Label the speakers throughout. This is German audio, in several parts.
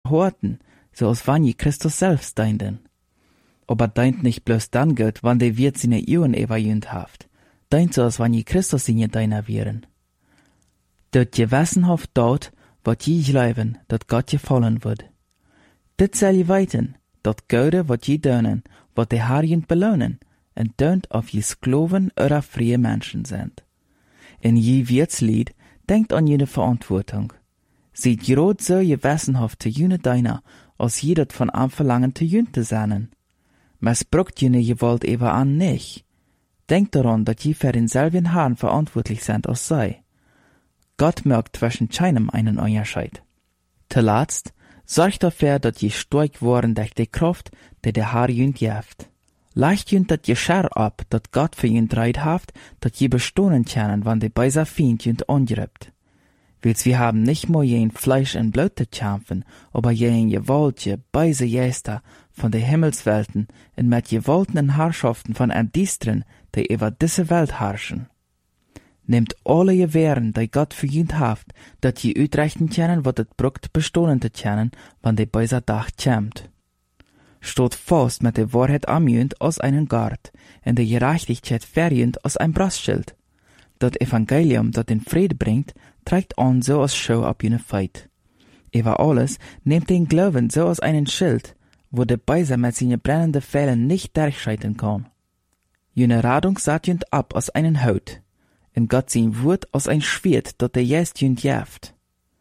Speaker 1: horten, so als wann je Christus selbst deinden. Aber deint nicht bloß dann Gott, wann de wird seine Ehren überjünd haft. Deint so, als wann je Christus seine deiner wären. Dort je wessenhaft dort, wat je gleiben, dat Gott je fallen wird. Dit soll je weiten, dat Gode wat je deunen, wat de Herr jünd belohnen, en deunt of je skloven oder freie Menschen sind. In je Wirtslied, denkt an jene Verantwortung. Seht grad so je wessenhaft te jene deiner, als je dat von am verlangen te jünd te seinen. Missbrucht jene Gewalt eber an nicht. Denkt daran, dat je für denselben Herrn verantwortlich sind als sei. Gott merkt zwischen keinem einen Unterschied. Zuletzt, sorgt dafür, dat je stark worden durch die Kraft, die der Herr jünd jeft. Leicht jünd dat je Scher ab, dat Gott für jünd reit haft, dat je bestohnen können, wann de beiser Feind jünd angreift. Wils wir haben nicht nur jen Fleisch und Blut zu kämpfen, aber jen gewaltige, beise Geister von den Himmelswelten und mit gewaltigen Herrschaften von Distren, die über diese Welt herrschen. Nehmt alle Gewehren, die Gott für jünd haft, dat je uitrechten können, wat het brucht bestohlen zu können, wann de beiser Dach kämmt. Stot fast mit der Wahrheit am jünd aus einen Gard, und der Gerechtigkeit verjünd aus ein Brastschild. Dat Evangelium, dat den Friede bringt, trägt an so als Schau ab jene Feit. Über alles nehmt den Glauben so als einen Schild, wo der Beiser mit seinen brennenden Pfeilen nicht durchschreiten kann. Jene Radung saht jünd ab aus einen Haut, und Gott sein Wort aus ein Schwert, dat der jest jünd jeft.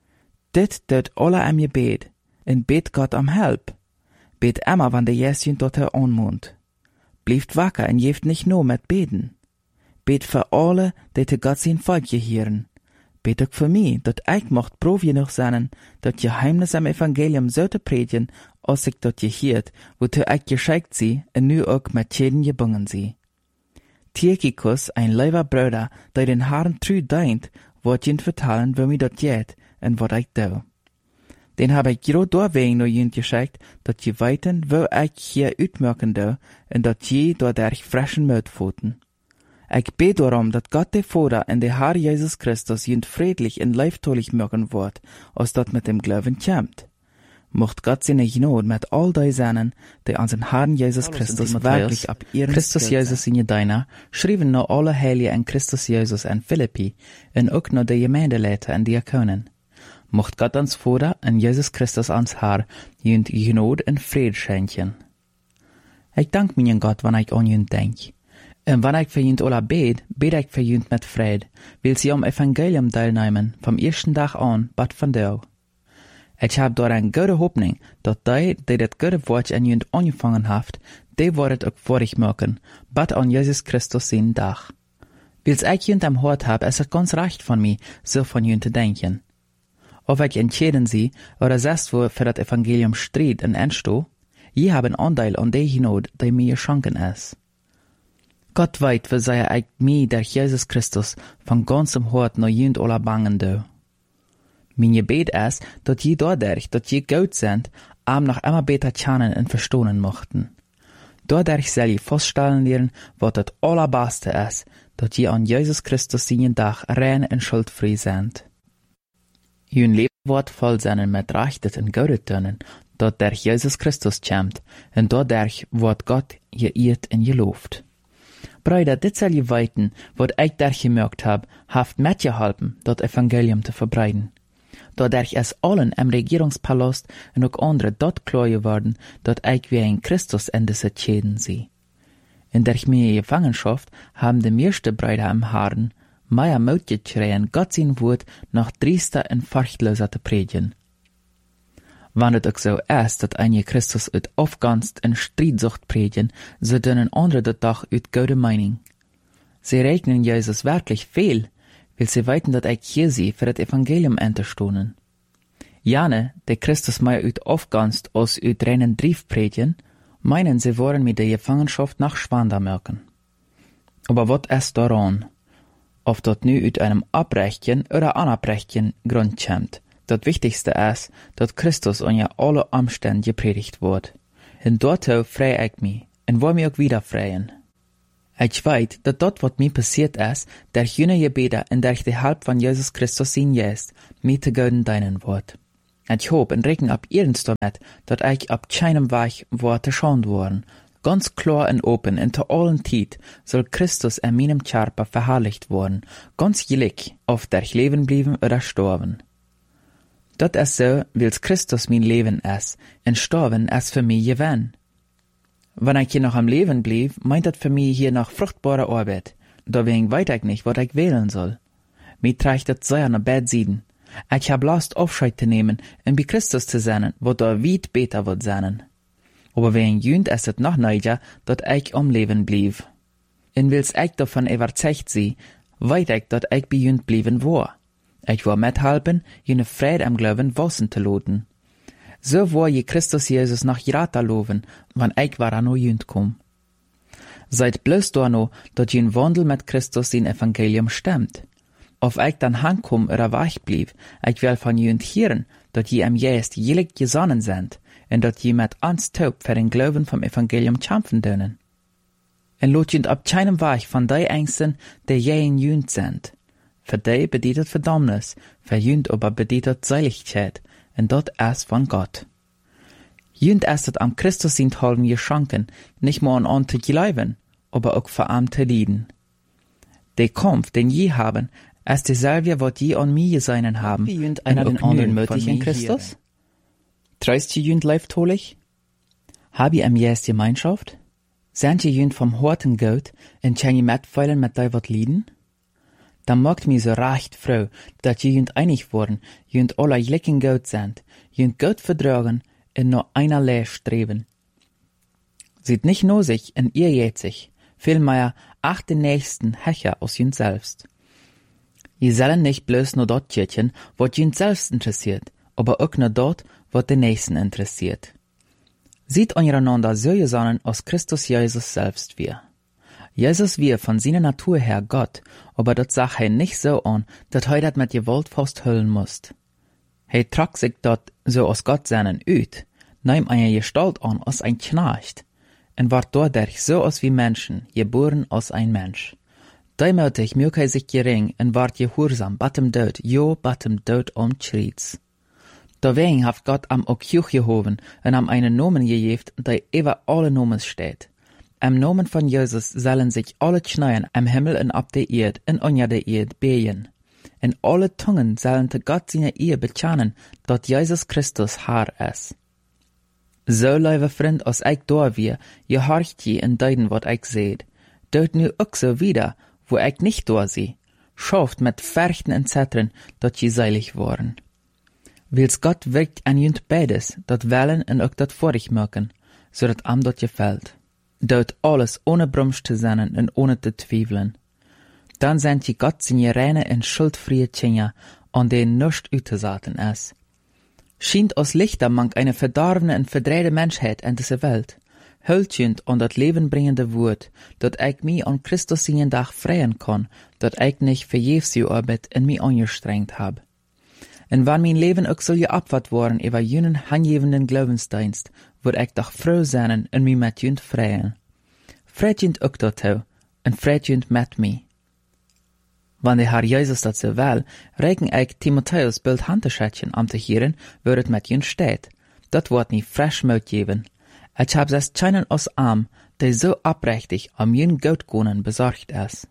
Speaker 1: Dit tut alle am Gebet, und bet Gott am Help. Bet immer, wann der jest jünd dort anmond. Blieft wacker und jeft nicht nur mit beten. Bet für alle, die te Gott sein Volk gehören. Bet auch für mich, dat ich mocht prof genug sein, dat Geheimnis am Evangelium so te predigen, als ich dat gehört, wozu ich geschickt sie, und nu auch mit jeden gebungen sie. Tychicus, ein lieber Bruder, der den Herrn treu deint, wird jünd vertellen, wo mir dat geht, und wat ich do. Den habe ich grad deswegen noch jünd geschickt, dat je weiten, wo ich hier uitmerken do, und dat je dadurch frischen Mut pfoten. Ich bete darum, dat Gott der Vater und der Herr Jesus Christus jünd friedlich und leiftolich merken wird, als dat mit dem Glauben kämmt. Mocht Gott seine Gnade mit all die seinen, die an den Herrn Jesus Christus wirklich ab ihren Christus Jesus in deiner, schrieben noch alle Heilige in Christus Jesus in Philippi, und auch noch die Gemeindeleiter und Diakonen. Mocht Gott ans Vater und Jesus Christus ans Herr jünd Gnade und Friede schenken. Ich dank meinen Gott, wenn ich an jünd denk. Und wenn ich für jünd alle bete ich für jünd mit Friede, will sie am Evangelium teilnehmen, vom ersten Tag an, bad von dir. Ich hab dort eine gute Hoffnung, dass die das gute Wort in jünd angefangen haft, die wird auch vorig merken, bad an Jesus Christus sein Dach. Wils ich jünd am Hort hab, ist es ganz recht von mir, so von jünd zu denken. Ob ich entschieden sie, oder selbst wo für das Evangelium stritt und entsto, je haben Anteil an der Gnade, die mir geschenken ist. Gott weit, wie sei ich mir durch Jesus Christus von ganzem Hort noch jünd alle bangen do. Mein Gebet ist, dass je dadurch, dass je gut sind, am noch immer besser kennen und verstehen mochten. Dadurch soll je feststellen lernen, was das Allerbeste ist, dass je an Jesus Christus seinen Dach rein und schuldfrei sind. Jün Leben wird voll sein mit Rechtet und Gute tun, dass durch Jesus Christus kommt, und dadurch wird Gott geehrt und gelobt. Brüder, dit soll je weiten, wat ich durch gemerkt hab, haft mitgeholfen, das Evangelium zu verbreiten. Dadurch ist allen im Regierungspalast und auch andere dort klar geworden, dass ich wie ein Christus in diese Schäden sehe. In der meine Gefangenschaft haben die meisten Brüder im Herrn mehr Mut gekriegt, Gott sein Wort noch driester und furchtloser zu predigen. Wenn es auch so ist, dass einige Christus uit Aufganst und Streitsucht predigen, so dünnen andere das doch uit gute Meinung. Sie rechnen Jesus wirklich viel, weil sie weiten, dass ich hier sie für das Evangelium unterstohnen. Jane, der Christus mehr uit Aufganst als uit reinen Brief predigen, meinen sie wollen mit der Gefangenschaft nach Schwander merken. Aber was ist daran? Ob dort nu uit einem Abrechtchen oder Anabrechtchen Grund kommt. Das Wichtigste ist, dass Christus unter alle Umstände gepredigt wird. Und dort freu ich mich, und will mich auch wieder freuen. Ich weiß, dass dort, was mir passiert ist, durch jene Gebete und durch die Hilfe von Jesus Christus sein Geist, mir zu Guten dienen wird. Ik hoop en reken op eerens met dat ik op keinem weg word te schand worden. Ganz klar en open en te allen tijd soll Christus in meinem Körper verherrlicht worden, ganz gleich, of der Leben blieben oder sterben. Dat is so, wils Christus mein Leben is, en sterben is für mich gewinn. Wenn ich hier noch am Leben blieb, meint dat für mich hier noch fruchtbare Arbeit. Deswegen weet ich nicht, was ich wählen soll. Mir trägt dat sehr nach Bedsiden. Ich hab Lust, Aufscheid zu nehmen und bei Christus zu sein, wo da weit besser wird sein. Aber wegen Jünd ist es noch neiger, dat ich am Leben blieb. Und wils ich davon überzeugt sie, weet ich, dat ich bei Jünd blieben war. Ich war mithelfen, jene Freude am Glauben wachsen zu lassen. So war je Christus Jesus noch Jrata loven, wann ich war an o Jünd kom. Seid bloß da no, dat jen Wandel mit Christus in Evangelium stimmt. Of ich dann hankom oder wach blieb, ich will von jünd hören, dat je am Geist jelig gesonnen sind, en dat je mit ans taub für den Glauben vom Evangelium kämpfen dürnen. En lot jünd ab keinem Weg von die Ängsten, die je in jünd sind. Für die bedeutet Verdammnis, für jünd aber bedeutet Seiligkeit, en dat ist von Gott. Jünd ist es am Christus sind halben geschenken, nicht nur an zu glauben, aber auch für am zu lieben. Der Kampf, den je haben, ist derselbe, was je an mir seinen haben. Wie jünd einer den anderen möglich in Christus? Treust je jünd leiftolich? Hab je am Jes Gemeinschaft? Sind je jünd vom Horten Gott, en kann je mitfeilen mit dei wat lieden? Dann mag mir so recht froh, dat je jünd einig worden, jünd aller gleichen Gott sind, jünd Gott vertragen, in nur einerlei streben. Sieht nicht nur sich in ihr jetzig, vielmehr ach den nächsten Hecher aus jünd selbst. Je sollen nicht bloß nur dort tjetchen, wat jünd selbst interessiert, aber auch nur dort, wat den nächsten interessiert. Sieht untereinander so gesonnen aus Christus Jesus selbst wir. Jesus wir von seiner Natur her Gott, aber dat sag he nicht so an, dat he dat mit Gewalt fast hüllen musst. He trag sich dort so aus Gott seinen üt, nahm eine Gestalt an als ein Knecht, und ward dadurch so aus wie Menschen, geboren als ein Mensch. Dämmertig mög he sich gering, und ward gehorsam, battem Död, jo battem Död schriets. Deswegen haft Gott am Okjuch gehoben, und am einen Nomen gejeft, der über alle Nomen steht. Am Nomen von Jesus sollen sich alle Kneien am Himmel und ab der Erd und unter der Erd behen. Und alle Zungen sollen zu Gott seine Ehe bekennen, dat Jesus Christus Herr ist. So, liebe Freund, als ich da wir, gehorcht je in deiden, wat ich seht. Dort nu auch so wieder, wo ich nicht da sie. Schafft mit Färchten und Zettern, dat je seilig worden. Wils Gott wirkt an jünd beides, dat Wellen und auch dat vorig mögen, so dat am dat gefällt. Dort alles ohne Brumsch zu sein und ohne zu zweifeln. Dann sind die Gott seine reine und schuldfreie Kinder, an denen nichts uitgesaten ist. Schient aus Lichter mank eine verdorvene und verdrehte Menschheit in dieser Welt. Hültjend an dat lebenbringende Wort, dat ich mich an Christus seinen Dach freien kann, dat ich nicht verjefs die Arbeit in mich angestrengt hab. Und wann mein Leben auch so geopfert worden über jenen hangebenden Glaubensdienst, würd ich doch froh sein und mich mit jünd freien. Freut jünd auch dazu, und freut jünd mit mir. Wann der Herr Jesus dat so will, regen ich Timotheus Bild Handtaschätchen am zu hören, würdet mit jünd steht. Dat wird nie frisch Mut geben. Ich hab es keinen aus Arm, der so abrechtig am jünd Gottgonen besorgt ist.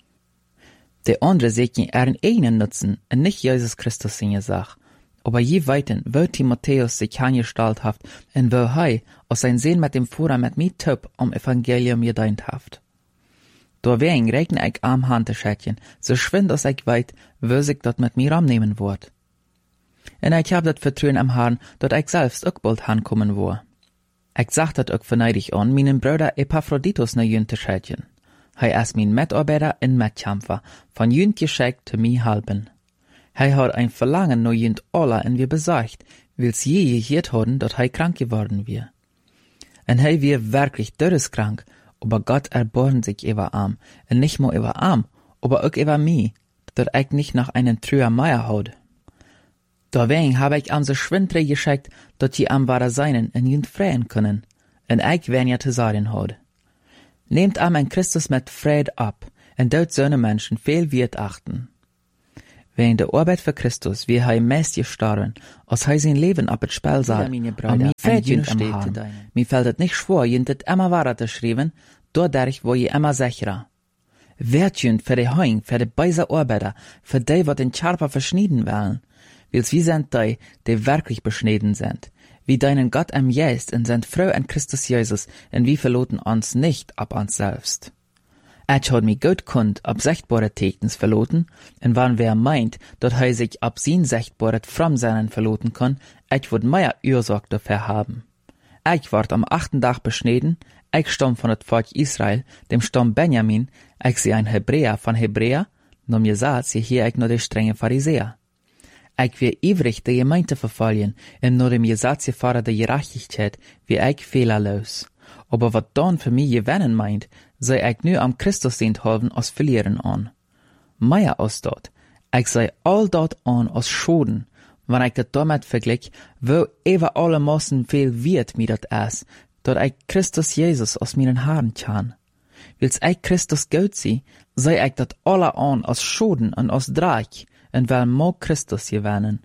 Speaker 1: Der andere seht je ihren eigenen Nutzen und nicht Jesus Christus seine Sache. Aber je weiten, wo Timotheus sich angestalt haft und wo hei aus sein Sehen mit dem Führer mit mir Töp am Evangelium gedient haft. Deswegen rechne ich am Handtaschätchen, so schwind als ich weit, wo sich dat mit mir annehmen wird. Und ich hab dat Vertrauen am Herrn, dat ich selbst auch bald hankommen war. Ich sag dat auch verneidig an, meinen Bruder Epaphroditus na Jüntaschätchen. Hij is mein Mitarbeiter en Mitkämpfer, von jünd geschickt zu mir halben. Hij hat ein Verlangen no jünd aller en wir besorgt, wils je gehört haben, dat hij krank geworden wir. En hij wir wirklich krank, aber Gott erbarmt sich über arm, en nicht nur über arm, aber auch über mich, dat ich nicht nach einen trüer Meier haut. Deswegen hab ich am so schwindre geschickt, dat die am wahre seinen en jünd freien können, en ich wen ja zu sagen haut. Nehmt am ein Christus mit Fried ab, und dort söne Menschen viel Wert achten. Wegen der Arbeit für Christus, wie hij meest gestorben, als hij zijn Leben ab het Spel zat. An mir fällt jünd am Hahn. Mir fällt het nicht schwer, jünd het immer wahrer zu schreiben, dadurch wo je immer sicherer. Werd jünd für die Heung, für die beise Arbeiter, für die, wat den Charper verschnieden werden. Wils wie sind die wirklich beschnitten sind. Wie deinen Gott am Geist und sind froh an Christus Jesus, und wie verloten uns nicht ab uns selbst. Ich hat mi gut kund ab sichtbare Tekens verloten, und wann wer meint, dat hij sich ab sin sichtbaret from seinen verloten kann, ich würd mehr Ursache dafür haben. Ich ward am 8. Tag beschnitten, ich stamm von het Volk Israel, dem Stamm Benjamin, ich sie ein Hebräer von Hebräer, nur mir sagt sie hier ich nur die strenge Pharisäer. Ich wir ivrig die Gemeinde verfolgen, und nur dem Gesetz geforderte Gerechtigkeit, wie ich fehlerlos. Aber wat dann für mich gewinnen meint, sei ich nur am Christus dient halben als verlieren an. Mehr als dort, ich sei all dort an als Schoden, wenn ich das damit vergleich, wo über alle Massen viel wird mir das ist, dort ich Christus Jesus aus meinen Haaren kann. Wils ich Christus gut sie, sei ich das alle an als Schoden und als Dreck, und will mag Christus gewinnen.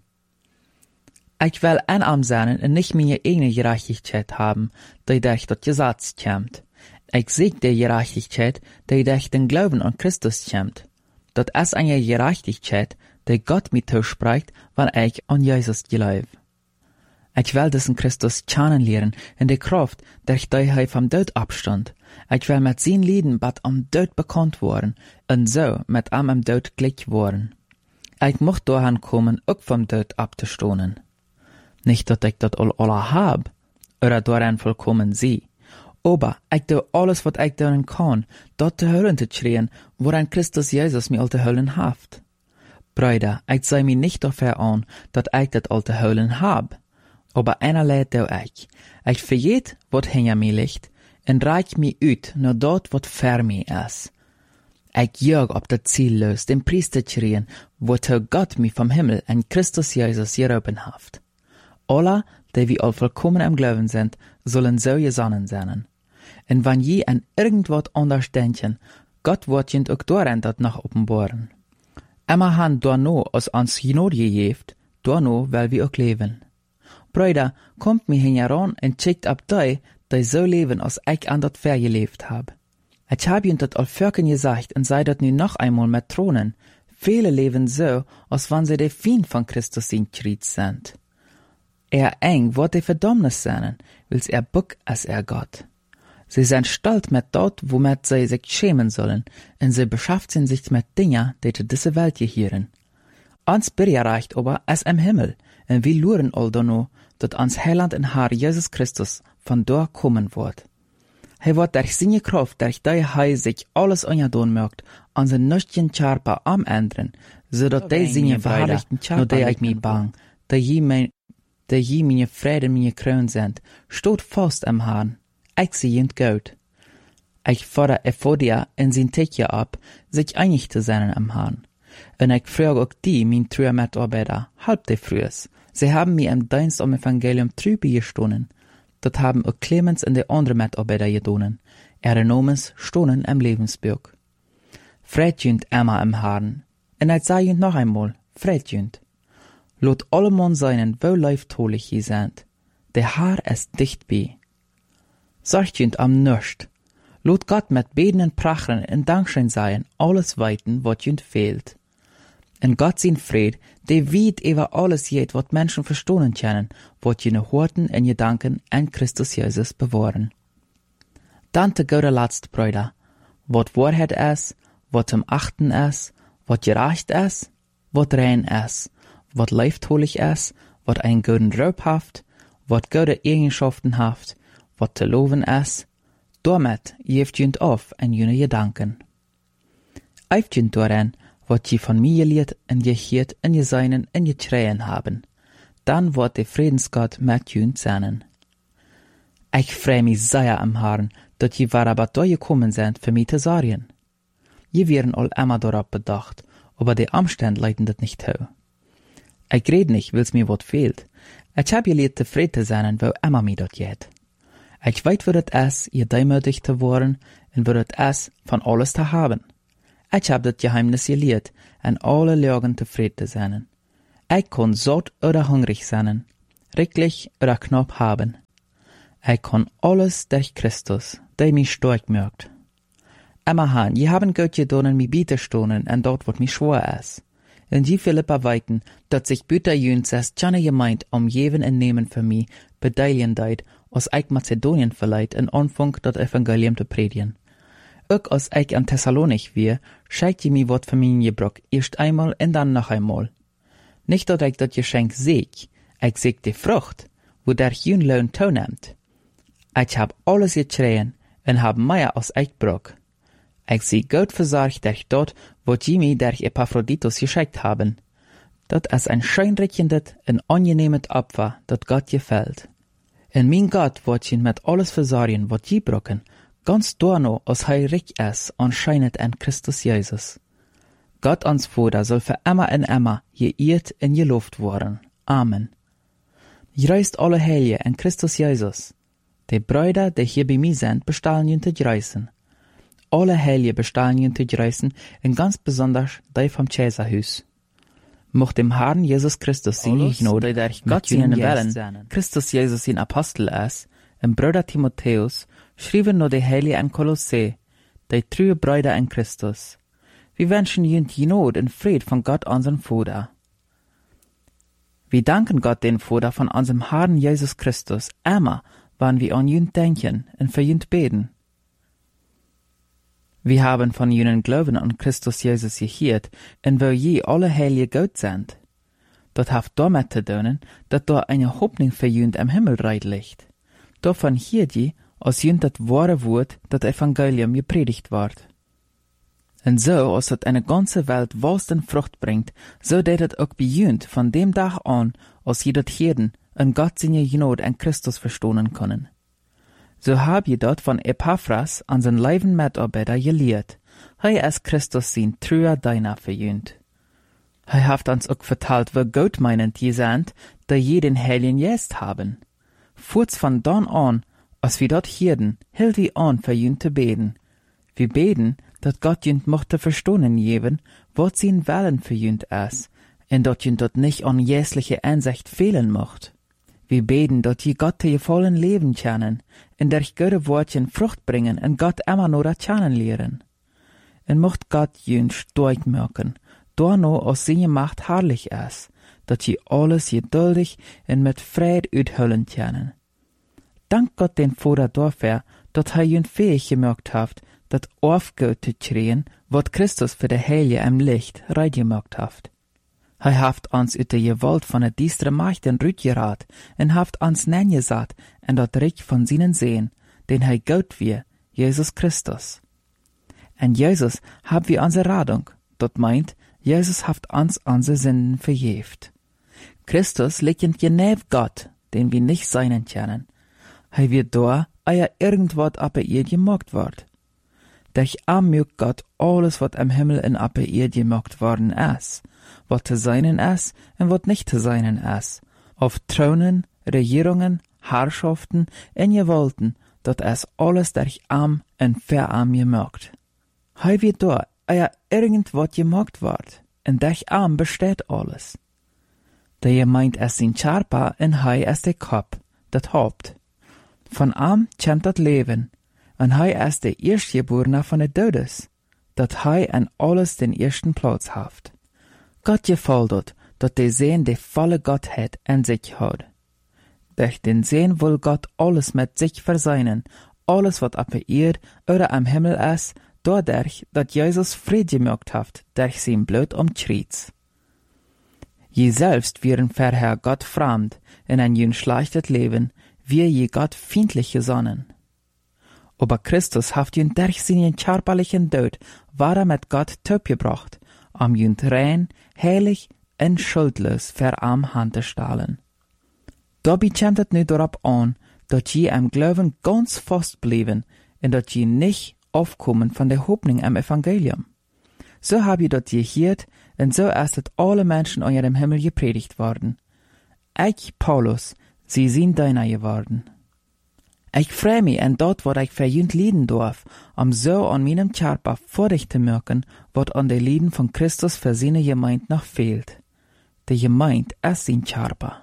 Speaker 1: Ich will einarm sein und nicht meine eigene Gerechtigkeit haben, die durch das Gesetz kommt. Ich sehe die Gerechtigkeit, die durch den Glauben an Christus kommt. Das ist eine Gerechtigkeit, die Gott mir zuspricht, wenn ich an Jesus glaube. Ich will diesen Christus kennenlernen in der Kraft, durch die er vom Tod abstand. Ich will mit seinen Lieden bald am Tod bekannt worden und so mit ihm am Tod gleich worden. Ich mocht dahin kommen, auch vom Tod abzustohnen. Nicht, dass ich das alle hab, oder daran vollkommen sie. Aber ich tu alles, was ich darin kann, dort zu hören zu schreien, woran Christus Jesus mir all zu hören haft. Brüder, ich sei mir nicht dafür an, dass ich das all zu hören hab. Aber einerlei tu ich. Ich vergeet, was hinter mir liegt, und reich mir ut nur dort, was für mir ist. Ich jag ob das Ziel los, dem Priester schreien, wozu Gott mich vom Himmel in Christus Jesus gerufen haft. Alle, die wir all vollkommen im Glauben sind, sollen so gesonnen sein. Und wenn je an irgendwas anders denken, Gott wird jent auch darin das noch offenbaren. Immer han no als uns Gnade gegeben, no weil wir auch leben. Brüder, kommt mir heran und checkt ab die so leben, als ich an das Ver gelebt hab. Ich hab jent das all Völkern gesagt und sei das nu noch einmal mit Thronen. Viele leben so, als wenn sie der Feind von Christus in Krieg sind. Eng wird die Verdammnis sein, wils buck als Gott. Sie sind stolz mit dort, womit sie sich schämen sollen, und sie beschafft sich mit Dingen, die zu dieser Welt gehören. Uns bereicht aber es im Himmel, und wir luren all danno, dass uns Heiland und Herr Jesus Christus von dort kommen wird. Hij wird durch seine Kraft, durch die hij sich alles angedaan mögt, an zijn nüchtern Charpa am ändern, zodat die seine verherrlichten Charpa nur ich mich bang, die je meine Friede meine Kroon sind, steht fast am Herrn. Ich sehe ihn gut. Ich fordere Ephodia in sein Tickje ab, sich einig zu sein am Herrn. Und ich frage auch die, mein treue Mitarbeiter, halb die frühes. Sie haben mir im Dienst am Evangelium trübe gestohlen. Das haben auch Clemens und die anderen Mitarbeiter getan. Ihre Namens stohlen im Lebensbuch. Freut immer im Herrn. Und ich sage noch einmal, freut Lot alle Mann seinen, wo leiftolig je sind. Der Herr ist dicht bei. Sorgt am Nöst. Lot Gott mit Beten und Prachen und Dankschein sein, alles weiten, wat jünd fehlt. Und Gott sein Fried, der weit über alles jet, wat Menschen verstohlen können, wat jene Horten und Gedanken an Christus Jesus bewahren. Dann der gute Letzt, Brüder. Wat Wahrheit ist, wat zum Achten ist, wat gerecht ist, wat rein ist, wat leiftolig ist, wat einen guten Ruf haft, wat gute Eigenschaften haft, wat zu loben ist, damit geeft jünd auf an jene Gedanken. Eift jünd daran, wat je von mir gelehrt und gehört und geseinen und getreien haben, dann wird der Friedensgott mit jünd sein. Ich freu mich sehr am Herrn, dass je aber da gekommen sind für mich zu sagen. Je wären all immer darauf bedacht, aber die Umstände leiten das nicht zu. Ich red nicht, weil's mir wat fehlt. Ich hab gelehrt, zufrieden zu sein, wo immer mir dat geht. Ich weiß, wo das ist, ihr demütig zu werden, und wo das ist, von alles zu haben. Ich hab dat Geheimnis geleerd en alle Lagen tevreden zijn. Ich kon satt oder hungrig sein, riklich oder knapp haben. Ich kon alles durch Christus, der mich stark macht. Emma han, je haben Gott gedonen mi bieten stonen en dort wat mi schwer is. En die Philippa weiten, dat sich büter jüns es tjane gemeint jeven en nemen für mi bedeilien deit, als ich Mazedonien verleiht en Anfang dat Evangelium te predigen. Ook als ich an Thessalonich wie, scheikt je mi wat für mi gebrock, erst einmal en dann noch einmal. Nicht dat ich dat Geschenk seeg, ich seeg die Frucht, wo der jün Lohn toeneemt. Ich hab alles getrien en hab mehr als ich brock. Ich sie Gott versagt durch dort, wo die mi durch Epaphroditus geschickt haben. Dat ist ein scheinrichendet en angenehmet Opfer, dat Gott gefällt. En mein Gott wird ihn mit alles versorgen, wat die brocken, ganz dorno, als hij reich ist, anscheinend in Christus Jesus. Gott ans Vater soll für immer en immer geehrt en gelobt worden. Amen. Reist alle Heilige in Christus Jesus. Die Brüder, die hier bei mir sind, bestellen ihn zu reisen. Alle Heilige bestellen ihn zu reisen, und ganz besonders die vom Cäsarhus. Mocht dem Herrn Jesus Christus seine Gnade, Gott seinen Willen, Christus Jesus sein Apostel ist, und Bruder Timotheus, schrieben nur die Heilige in Kolossä, die treue Brüder in Christus. Wir wünschen ihnen die Gnade und Fried von Gott, unserem Vater. Wir danken Gott, den Vater von unserem Herrn Jesus Christus, immer, wann wir an ihn denken und für ihn beten. Wir haben von ihnen Glauben an Christus Jesus gehört, und wo je alle Heilige Gott sind. Dat hat damit zu tun, dass da eine Hoffnung für ihn im Himmelreich liegt. Davon hier die, als ihn das wahre Wort, das Evangelium gepredigt wird. Und so, als das eine ganze Welt wohlsten Frucht bringt, so det es auch bei ihn von dem Tag an, als je das Hirden und Gott seine Gnade in Christus verstehen können. So hab je dort von Epaphras an sein leiben Mitarbeiter gelehrt. Hei ist Christus sein treuer Diener verjünt. Hei haft uns auch vertalt, wo Gott meinend je sind, da je den Heiligen Geist haben. Furz von dann an, als wir dort hirden, hielt wir an verjünt zu beten. Wir beten, dat Gott jünt mochte verstohnen geben, wat sein Willen verjünt ist, und dat jünt dort nicht an jäsliche Einsicht fehlen mocht. Wir beten, dat je Gott te vollen Leben kennen, und durch gute Wortchen Frucht bringen und Gott immer nur das kennen lehren. Und mocht Gott jün stark machen, dorno aus seine Macht herrlich ist, dat je alles geduldig und mit Fried uithüllen können. Dank Gott den Vater dafür, dat er jün fähig gemacht hat, dat aufgeht zu kriegen, wat Christus für der Heilige im Licht reit gemacht hat. Hij haft ons uit de gewalt van het diestere Machten rütgeraad en haft ons nengesat en dat Reich von seinen Sehen, den hij Gott wir, Jesus Christus. En Jesus hab wir unsere Radung, dat meint, Jesus haft ons unsere Sünden verjeft. Christus liegt genäf Gott, den wir nicht seinen kennen. Hij wird da, eier irgendwat appe ihr gemacht wird. Durch mögt Gott alles, wat im Himmel in appe ihr gemacht worden ist, wat zu seinen ist und wat nicht zu seinen ist, auf Thronen, Regierungen, Herrschaften und Gewalten, dat es alles durch und für gemacht. Hei wird da, eier irgendwat gemacht wird, und durch besteht alles. Der je meint es sin Charpa und hei es der Kopf, dat Haupt. Von kommt dat Leben, und hei ist der Erstgeborene von der Todes, dat hei an alles den ersten Platz haft. Gott gefällt dort, dat der Sehen die volle Gottheit in sich hat. Durch den Sehen will Gott alles mit sich verseinen, alles wat auf der Erde oder am Himmel ist, dadurch, dat Jesus Fried gemacht hat, durch sein Blut Schrieds. Je selbst wären vorher Gott fremd, in ein jün schlechtes Leben, wir je Gott feindlich gesonnen. Aber Christus hat ihn durch seinen körperlichen Tod war mit Gott gebracht, ihn rein, heilig und schuldlos für Hand zu stellen. Dabei kommt es nicht darauf an, dass je am Glauben ganz fest bleiben und dass je nicht aufkommen von der Hoffnung am Evangelium. So hab ich dort gehört und so ist es alle Menschen an ihrem Himmel gepredigt worden. Ich, Paulus, sie sind deiner geworden. Ich freu mich en dat wat ich für jünd lieden darf, so an meinem Körper vordig te merken, wat an de Lieden von Christus für seine Gemeinde noch fehlt. De Gemeinde ist sein Körper.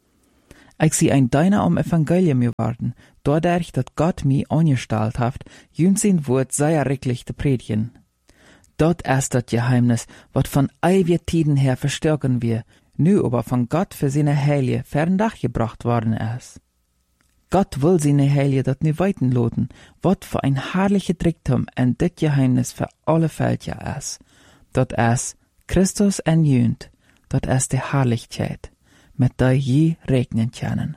Speaker 1: Ich sie ein Deiner am Evangelium geworden, dadurch, dat Gott mich angestellt hat, jünd sein Wort sehr richtig zu predigen. Dort ist das Geheimnis, wat von ewigen Tiden her verstärken wir, nu aber von Gott für seine Heilige ferndach gebracht worden ist. Gott will seine Heilige dat nu weiten loten, wat für ein herrliche Tricktum en dit Geheimnis für alle Völker ist. Dat ist Christus en jünd, dat ist die Herrlichkeit, mit der je regnen können.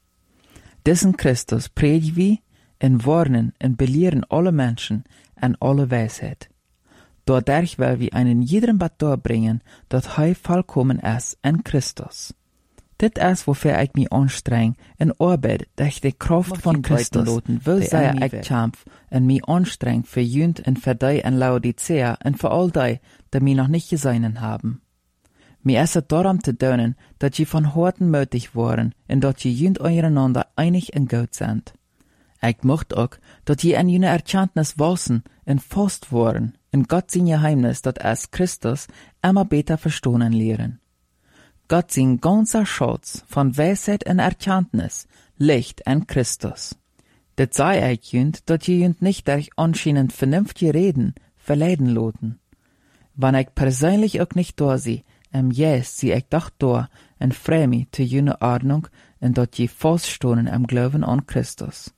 Speaker 1: Diesen Christus predigen wir en warnen en belehren alle Menschen en alle Weisheit. Dadurch will wir einen jedem Bad bringen, dat hij vollkommen ist en Christus. Dit is wofür ich mich anstreng en arbeid, durch die Kraft von Christus loten will sei ich kämpf en mich anstreng für jünd en für die en Laodicea en für all die, die mich noch nicht gesehen haben. Mir ist es darum zu tun, dass sie von Horten mötig waren en dass sie jünd untereinander einig en gut sind. Ich möchte auch, dass sie en jene Erkenntnis wissen en fast waren, en Gott sein Geheimnis, dat es Christus immer besser verstehen lehren. Gott sein ganzer Schatz von Weisheit und Erkenntnis liegt in Christus. Das sei ich jünd, dass je jünd nicht durch anscheinend vernünftige Reden verleiden loten. Wenn ich persönlich auch nicht da sie, sie ich doch da und freu mich zu jene Ordnung und dass je feststehen im Glauben an Christus.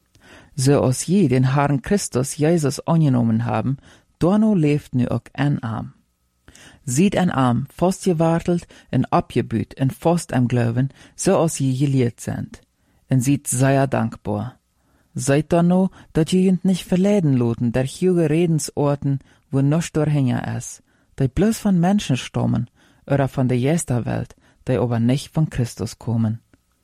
Speaker 1: So als je den Herrn Christus Jesus angenommen haben, Dorno lebt nu auch ein Arm. Sieht ein Arm fast gewartelt en abgebüht en fast am Glauben, so als je gelehrt sind. En sieht sehr dankbar. Seid da no, dat je jünd nicht verleiden loten der huge Redensorten, wo noch durchhänger is, die bloß von Menschen stammen, oder von der Jesterwelt, die aber nicht von Christus kommen.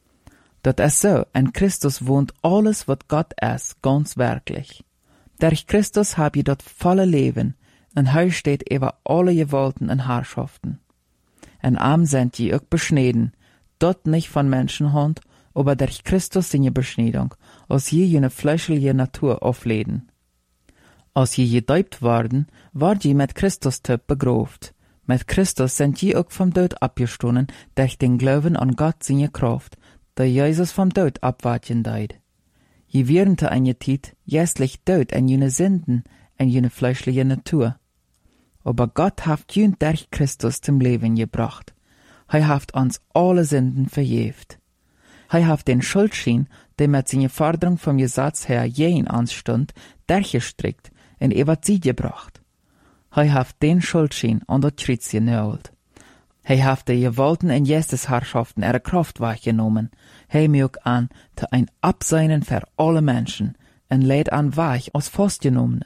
Speaker 1: Dat is so, in Christus wohnt alles, wat Gott ist, ganz wirklich. Durch Christus hab je dat volle Leben, en hij steht über alle Gewalten und Herrschaften. En arm sind je auch beschneden, dort nicht von Menschenhand, aber durch Christus seine Beschneidung, als je jene fleischliche Natur aufleden. Als je gedäupt worden, ward je mit Christus begraft. Mit Christus sind je auch vom Tod abgestoßen, durch den Glauben an Gott seine Kraft, der Jesus vom Tod abwarten deid. Je während eine Zeit jästlich Tod an jene Sünden, en jene fleischliche Natur. Aber Gott hat jünd durch Christus zum Leben gebracht. Hij hat uns alle Sünden verjeft. Hij hat den Schuldschein, der mit seiner Forderung vom Gesetz her jeden anstund, durchgestrickt und über sie gebracht. Hij hat den Schuldschein an der Kreuz genagelt. Hij hat die Gewalten und Geistesherrschaften ihre Kraft weggenommen. Hij mög an, zu ein Abseinen für alle Menschen, en lädt an weich als festgenommene.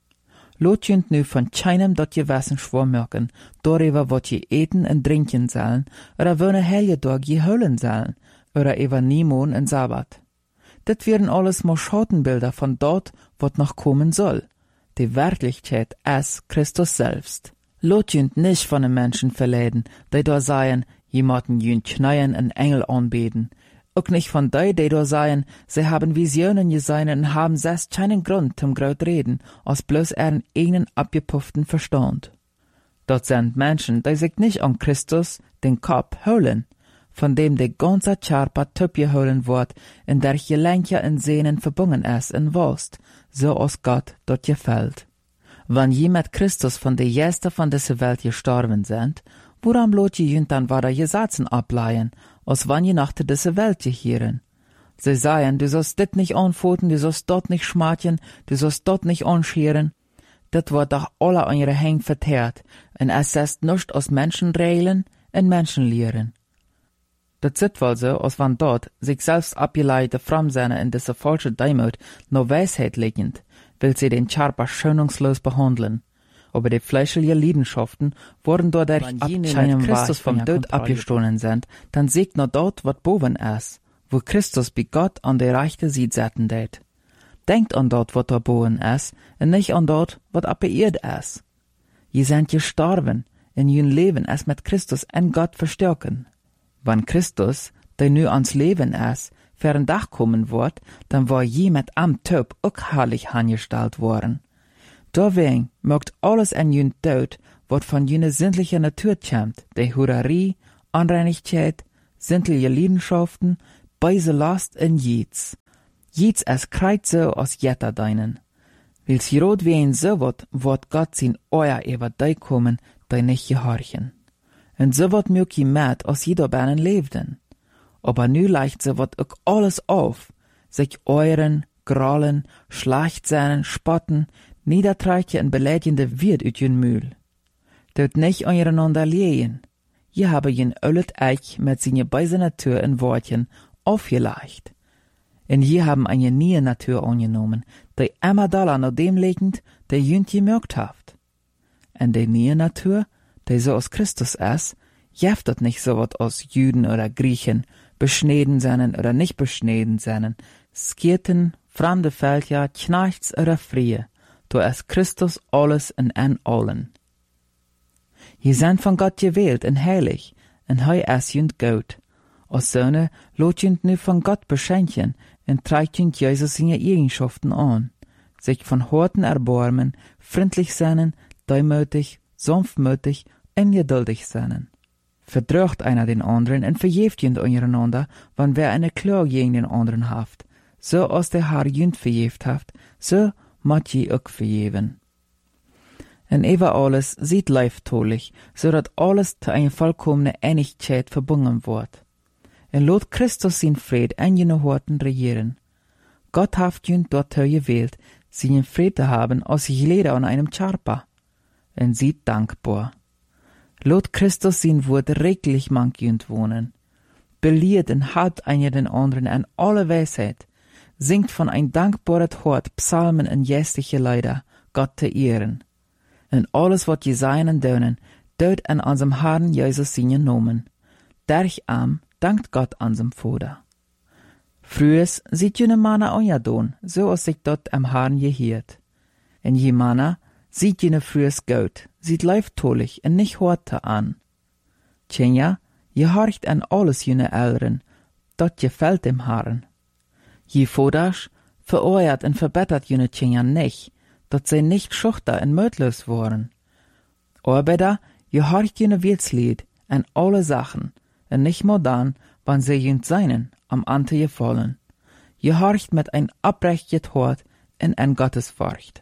Speaker 1: Lot jünd nu von keinem dat Gewissen schwörmerken, darüber wat je eten und trinken sollen, oder wöne Helgetag je hüllen sollen, oder über Nimon und Sabbat. Das wären alles mal Schattenbilder von dort, wat noch kommen soll. Die Wirklichkeit ist Christus selbst. Lot jünd nicht von den Menschen verleiden, die da seien, jemanden jünd knäien und Engel anbeten. Auch nicht von die da seien, sie haben Visionen gesehen und haben selbst keinen Grund zum Graut reden, als bloß ihren eigenen abgepufften Verstand. Dort sind Menschen, die sich nicht an Christus, den Kopf, holen, von dem der ganze Körper geholen wird, in der Gelenke und Sehnen verbunden ist in Wurst, so als Gott dort gefällt. Wenn je mit Christus von der Jester von dieser Welt gestorben sind, woran lot je jünd dann wieder Gesetzen ableihen, als wann je nach dieser Welt gehieren. Sie sagen, du sollst dit nicht anfoten, du sollst dort nicht schmatjen, du sollst dort nicht anscheren. Dat wird doch alle an ihre Hänge verteert, und es ist nicht aus Menschen reilen und Menschen lehren. Dat sit wohl so, als wann dort sich selbst abgeleitete Framsehne in dieser falsche Deimut nur Weisheit liegend, will sie den Körper schonungslos behandeln. Aber die fleischliche Leidenschaften wurden dadurch abscheinen Christus vom Tod abgestohlen sind, dann siegt nur dort, wat boven ist, wo Christus bei Gott an der rechte Seite setzen det. Denkt an dort, wat da boven ist, und nicht an dort, wat ab beirrt ist. Je sind gestorben, in jün Leben es mit Christus en Gott verstärken. Wann Christus, der nu ans Leben ist, für ein Dach kommen wird, dann war je mit am Töp auch herrlich angestellt worden. Deswegen mögt alles an jünd Tod, wat von jüne sinnlicher Natur kämmt, die Hurerie, Anreinigkeit, sinnliche Leidenschaften, beise Last in Jieds. Jieds es kreit so aus Jetta deinen. Wils rot wie ein so wird Gott sin Euer über dei kommen, dei nicht gehorchen. Und so wird mög mit aus jeder Bernen lebten. Aber nu leicht so wird auch alles auf, sich euren, grollen, Schlachtsehnen, spotten, niedertreichen und beleidigende Wirt ut jün Mühl. Dort nicht einander lehen. Je habe jen öllet Eich mit seine beise Natur in Wortchen aufgeleicht. Und je haben eine neue Natur angenommen, die immer doller nach dem legend, der jünd gemerkt haft. Und die neue Natur, die so aus Christus ist, jeftet nicht so wat aus Juden oder Griechen, beschneden seinen oder nicht beschneden seinen, Skirten, fremde Völker, Knechts oder Frie, du ist Christus alles in allen. Je sind von Gott gewählt und heilig, und hei ist jünd gut. Als Söhne lot jünd nu von Gott beschenken und trägt jünd Jesus seine Eigenschaften an, sich von Horten erbarmen, freundlich sein, deumütig, sanftmütig und geduldig sein. Verdrückt einer den anderen und verjeft jünd untereinander, wann wer eine Klage gegen den anderen haft. So als der Herr jünd verjeft haft, so mat je auch verjeven. Und über alles sieht leiftolich, so dat alles zu einer vollkommene Einigkeit verbunden wird. Und lot Christus sin Fried in jene Horten regieren. Gott haft jünd dort gewählt, seinen Fried zu haben, als jeder an einem Charpa. Und sieht dankbar. Lot Christus sin Wort reglich mank jünd wohnen. Beliert und halt einer den anderen an alle Weisheit. Singt von ein dankbaret Hort Psalmen und jästliche Lieder, Gott zu ehren. Und alles wat je sein und dönen, död an unserem Herrn Jesus seinen Namen. Derch am dankt Gott unserem Vater. Frühes sieht jene Manna anjadon, so als sich dort am Herrn gehiert. Und je Manna sieht jene frühes gut, sieht leiftolich und nicht horte an. Tjenja, je horcht an alles jene Älteren, dort gefällt dem Herrn. Je Vaters vereuert und verbessert jene Tjenja nicht, dat sie nicht schuchter und mötlos waren. Arbeiter, je horcht jene Wirtslied an alle Sachen, und nicht modern, wann sie jünd seinen, am Ante gefallen. Je horcht mit ein abrechtet Hort in ein Gottesfurcht.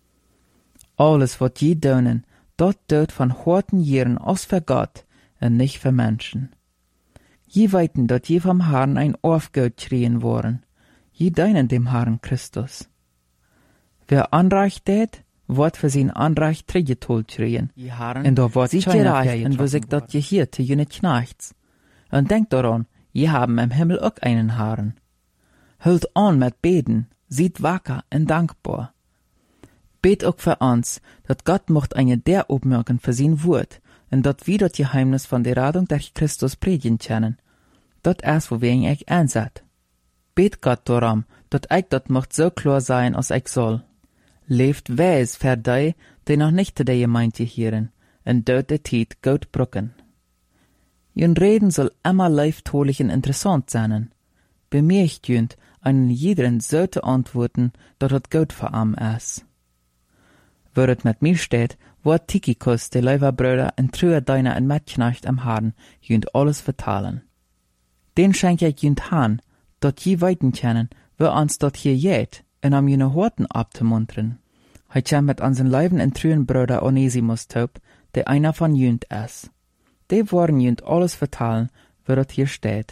Speaker 1: Alles, wat je dönen, dort dört von Horten Jahren aus für Gott und nicht für Menschen. Je weiten dort je vom Herrn ein Aufgeld schrien worden, je deinen dem Herrn Christus. Wer Anrecht tät, wird für sein Anrecht trägetult schrien. Und da wird sich gereicht, und wo sich dort gehiert zu jene Knechts. Und denkt daran, je haben im Himmel auch einen Herrn. Hüllt an mit Beten, sieht wacker und dankbar. Bet auch für uns, dat Gott mocht eine der obmerken für sein Wort, und dat wir das Geheimnis von der Radung durch Christus predigen können. Dat erst, wo wir ihn euch einsat. Bet Gott darum, dat ich dat mocht so klar sein, als ich soll. Leeft weis für die noch nicht zu der Gemeinde gehören, und dort der Tiet gut brücken. Jün Reden soll immer leiftolich und interessant sein. Bemerkt jünd, einen jeden so zu antworten, dat het gut für am ist. Wo het mit mir steht, wird Tychicus, der Leiberbrüder, und Trühe deiner und Mitknecht am Herrn, jünd alles vertalen. Den schenk ich jünd han, dat je weiten können, wo uns dort hier jät, und am jene Horten abzumuntern. Heut jam mit unseren Leiben und Trühen Brüder Onesimus taub, der einer von jünd ist. Die wollen jünd alles vertalen, wo dort hier steht.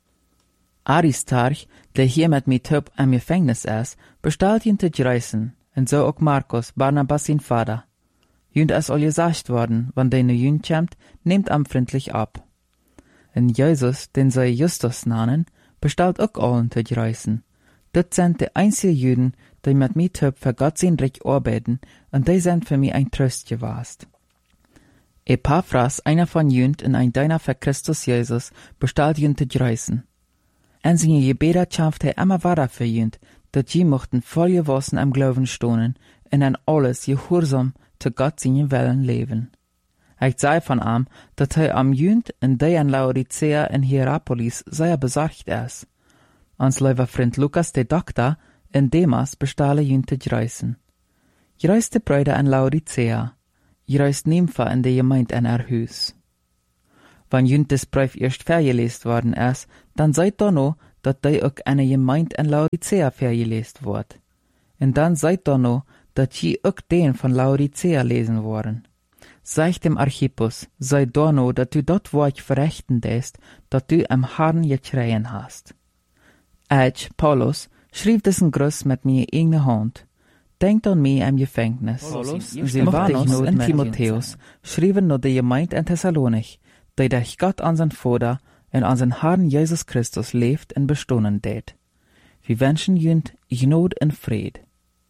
Speaker 1: Aristarch, der hier mit mir taub am Gefängnis ist, bestellt jünd zu reißen, und so auch Markus, Barnabas sein Vater. Jünd ist all gesagt worden, wann der jünd kämmt, nehmt am freundlich ab. Und Jesus, den sie Justus nannen, bestellt auch allen zu reißen. Dat sind die einzigen Juden, die mit mir taub für Gott sein Recht arbeiten, und die sind für mich ein Trost gewesen. Epaphras, einer von jünd und ein Diener für Christus Jesus, bestellt jünd zu reißen. En seine Gebete kämpft immer weiter für jünd, dat je mochten voll gewassen am Glauben stohnen und an alles gehorsam zu Gott seinen Willen leben. Ich sei von ihm, dat am jünd und die an Laodicea in Hierapolis sehr besorgt ist. Ans leuwe vriend Lucas de Dokter en Demas bestale jünt te reisen. Reist de bruide en Laodicea, reist Nympha in de gemeint en haar huis. Wann jünt des Brief erst vergelest worden ist, dann seid da no, dat dei ook eine gemeint en Laodicea vergelest wordt. En dann seid da no, dat je ook den van Laodicea lesen worden. Zeg dem Archippus, sei da no, dat du dat Wort verrechten deest, dat du am Herrn geschreien hast. Ich, Paulus, schrieb diesen Gruß mit mir eigene Hand. Denkt an mich im Gefängnis. Silvanus und Timotheus schrieben nur die Gemeinde in Thessalonich, die durch Gott an sein Vater und an sein Herrn Jesus Christus lebt und bestohlen tät. Wir wünschen jünd Gnade und Fried.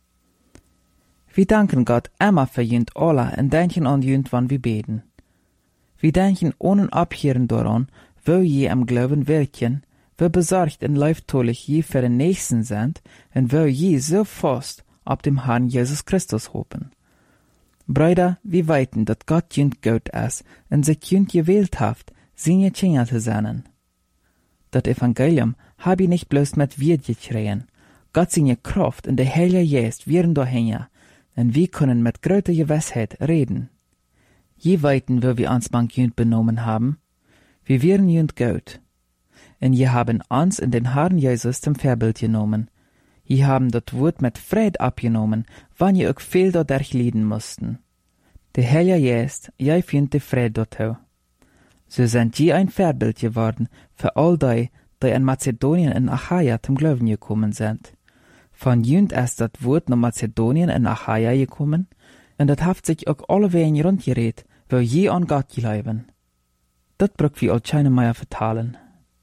Speaker 1: Wir danken Gott immer für jünd alle und denken an jünd, wann wir beten. Wir denken ohne Abhören daran, wo je am Glauben wirken, wo besorgt und leiftolich je für den Nächsten sind und wo je so fast auf dem Herrn Jesus Christus hoffen. Brüder, wir weiten, dass Gott jünd gut ist und sich jünd gewählt hat, seine Kinder zu sein. Das Evangelium hab ich nicht bloß mit Wort geschrien. Gott seine Kraft und der Heilige Geist wären dahin, und wir können mit größter Gewissheit reden. Je weiten, wo wir uns manch jünd benommen haben, wir wären jünd gut. Und je haben uns in den Herrn Jesus zum Vorbild genommen. Je haben das Wort mit Fried abgenommen, wann je auch viel dadurch leiden mussten. Der Heilige Geist, je findet die Fried dorthin. So sind je ein Vorbild geworden für all die in Mazedonien und Achaia zum Glauben gekommen sind. Von jünd ist das Wort nach Mazedonien und Achaia gekommen, und das hat sich auch alle Wegen rundgeredet, wo je an Gott glauben. Das braucht wir auch keine mehr vertalen.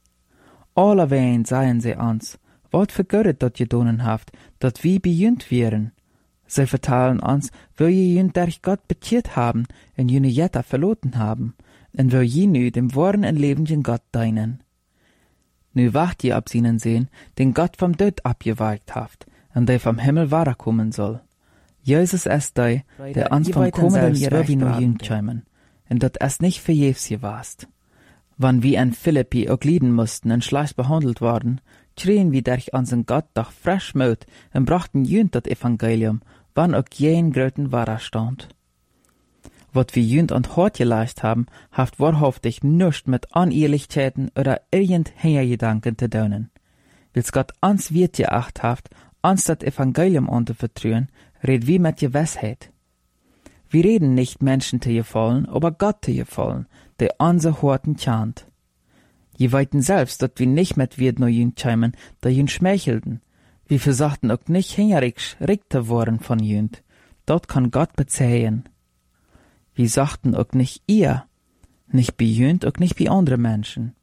Speaker 1: Alle Wegen seien sie uns, wat für Gott dat gedonen haft, dat wir bejünd wären. Sie vertalen uns, wo je jünd durch Gott bekehrt haben, und jene Jetta verloren haben, und wo je nu dem wahren und lebenden Gott deinen. Nu wacht je ab ihnen sehen, den Gott vom Tod abgeweicht haft, und der vom Himmel kommen soll. Jesus ist der uns vom kommenden Jahr nur jünd scheimen, und dat ist nicht verjährs gewast. Wann wir in Philippi auch leiden mussten und schlecht behandelt worden, schrien wir durch unseren Gott doch frisch Mut und brachten jünd das Evangelium, wann auch jen gröten Widerstand. Wat wir jünd und hart geleistet haben, haft wahrhaftig nichts mit Unehrlichkeiten oder irgendwelchen Gedanken zu tun. Wils Gott uns wird geacht haft, uns das Evangelium anzuvertrauen, red wir mit Gewissheit. Wir reden nicht Menschen zu gefallen, aber Gott zu gefallen, der unser Horten chant. Je weiten selbst, dass wir nicht mit wird nur jünd scheimen, da jünd schmeichelten. Wir versuchten auch nicht hingericht zu worden von jünd. Dort kann Gott bezähen. Wir sagten auch nicht ihr, nicht bei jünd, auch nicht bei anderen Menschen.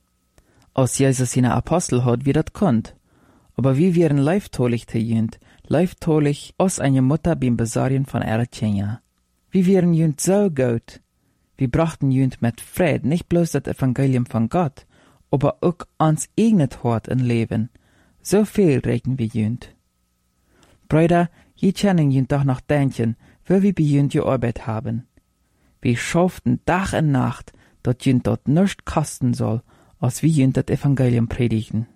Speaker 1: Als Jesus seine Apostel hat, wie das konnt. Aber wir wären leiftolig zu jünd, leiftolig aus einer Mutter beim Besarien von ihrer Kinder. Wir wären jünd so gut. Wir brachten jünd mit Fried nicht bloß das Evangelium von Gott, aber auch ans eigenes Hort und Leben. So viel regen wir jünd. Brüder, je können jünd doch noch denken, wo wir bei jünd gearbeitet haben. Wir schafften Tag und Nacht, dass jünd dort nichts kosten soll, als wir jünd das Evangelium predigen.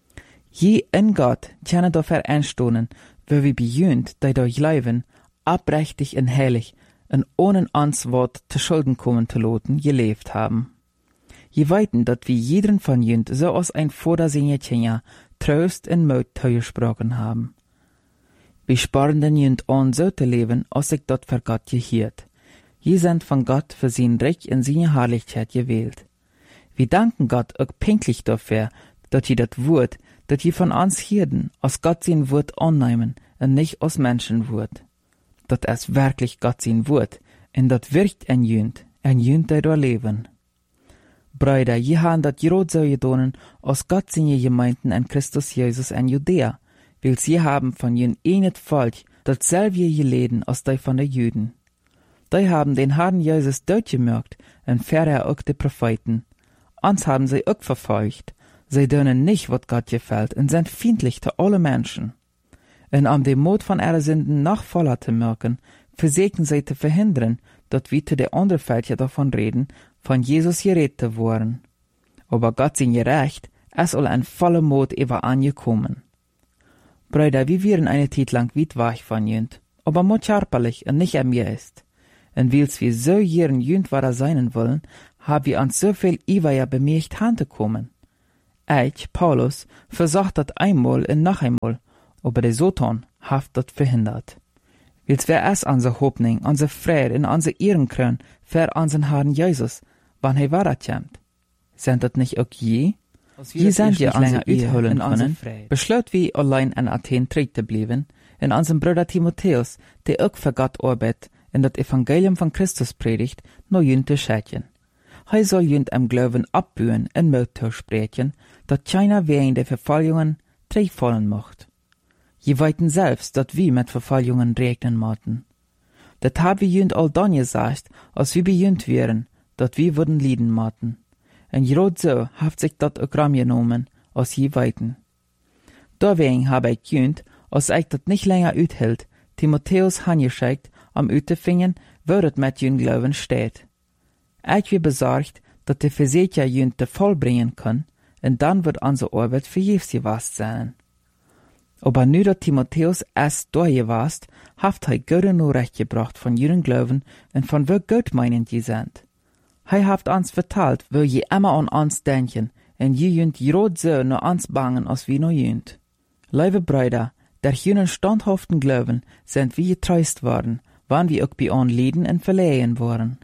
Speaker 1: Je in Gott können dafür einstohnen, wo wir bei jünd, die durch leben, abrechtig und heilig und ohne uns Wort zu Schulden kommen zu lassen, gelebt haben. Je weiten, dass wir jeden von jünd so aus ein Vater seine Kinder Trost und Mut zugesprochen haben. Wir sparen den jünd an, so zu leben, als sich dort für Gott gehiert. Je sind von Gott für sein Recht und seine Herrlichkeit gewählt. Wir danken Gott auch pinklich dafür, dass je das Wort, das je von uns hierden, aus Gott sein Wort annehmen und nicht aus Menschenwort. Das ist wirklich Gott sein Wort, und das wirkt ein jünd, der da leben. Brüder, je haben dat gerot so gedonen, aus Gott seine Gemeinden in Christus Jesus in Judäa, weil sie haben von jen enet Volk, dat selbe geleden aus die von der Juden. Die haben den Herrn Jesus durchgemerkt, und ferner auch die Propheten. Uns haben sie auch verfolgt. Sie dönen nicht, wat Gott gefällt, und sind feindlich zu alle Menschen. Und um den Mut von ihrer Sünden noch voller zu merken, versägen sie zu verhindern, dass wir zu der anderen Völker davon reden, von Jesus geredet worden. Aber Gott sein Recht es soll ein voller Mut über angekommen. Brüder, wir wären eine Zeit lang weit weg von jünd, aber mut scharperlich und nicht an mir ist. Und weils wir so jeren jünd wahrer sein wollen, haben wir uns so viel Iweier bemerkt hantekommen. Ich, Paulus, versucht das einmal und noch einmal, aber der Satan hat das verhindert. Weils wer es unsere Hoffnung, unsere Freude und unsere Ehrenkron für unseren Herrn Jesus, wann er wiederkommt. Sind das nicht auch je? Je sind wir länger uitholen können, beschloot wir allein in Athen treu zu bleiben, in unserem Bruder Timotheus, der auch für Gott arbeitet, in das Evangelium von Christus predigt, noch jünd zu schätzen. Hij soll jünd im Glauben abbühen und Mut sprechen, dat keiner wegen der Verfolgungen fallen mocht. Je weiten selbst, dat wir mit Verfolgungen rechnen mochten. Dat hab wir jünd all dann gesagt, als wir bejünd wären, dat wir würden lieden mochten. Und gerade so haft sich dat auch genommen, als je weiten. Deswegen habe ich jünd, als ich dat nicht länger uthält, Timotheus hangeschickt, am utefingen, wo het mit jünd Glauben steht. Ich bin besorgt, dat der Verseher jünd te vollbringen kann, und dann wird unsere Arbeit vergebens gewesen sein. Aber nu dat Timotheus erst durchgewast, haft er Gott nur recht gebracht von jüden Glauben und von wo Gott meinend je sind. Hij haft uns vertalt, wo je immer an uns denken, und je jünd gerade so nur uns bangen, als wie nur jünd. Liebe Brüder, der jüden standhaften Glauben sind wie getreust worden, wann wir auch bei uns Lieden und verlehen worden.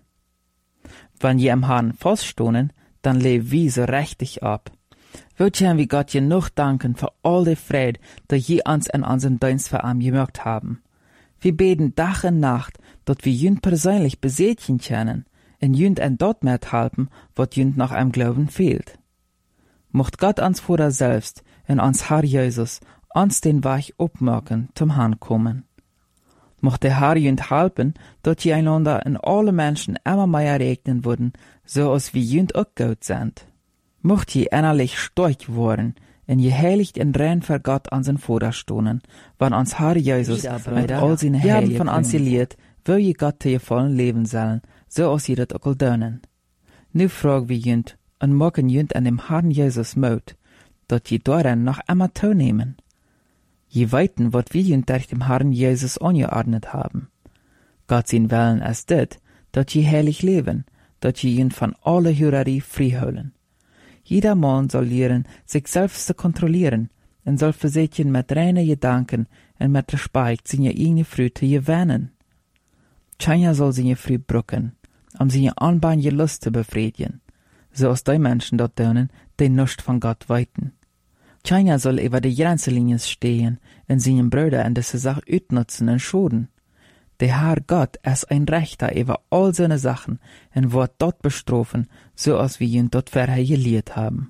Speaker 1: Wenn je am Herrn feststohnen, dann leben wir so richtig ab. Würden wir Gott genug danken für all die Freude, die je uns in unseren Dienst für ihn gemacht haben. Wir beten Tag und Nacht, dass wir jünd persönlich besätchen können, und jünd en dort mithelfen, was jünd nach einem Glauben fehlt. Mocht Gott uns Vater selbst und uns Herr Jesus uns den Weg aufmachen zum Herrn kommen. Mocht der Herr jünd helfen, dass je einander und alle Menschen immer mehr regnen würden, so als wie jünd auch gut sind. Mocht je innerlich stark worden, und je heiligt und rein für Gott an sein Vater stohnen, wann uns Herr Jesus mit all seinen Herren von uns gelehrt, wo je Gott te vollen leben sollen, so als je das auch dönen. Nu fragen wir jünd, und machen jünd an dem Herrn Jesus Mut, dass je darin noch immer teilnehmen. Je weiten, wat wir jünd durch dem Herrn Jesus angeordnet haben. Gott sein Willen ist das, dass je heilig leben, dass je jünd von aller Hürerie frei. Jeder Mann soll lernen, sich selbst zu kontrollieren, und soll versätchen mit reinen Gedanken und mit Respekt seine eigene Früh zu gewinnen. Keiner soll seine Früh brücken, seine anbahlige Lust zu befriedigen, so als die Menschen dort tun, die nichts von Gott weiten. Keiner soll über die Grenzenlinien stehen und seinen Brüder in diese Sache utnutzen und schaden. Der Herr Gott ist ein Rechter über all seine Sachen und wird dort bestrafen, so als wir ihn dort vorher gelehrt haben.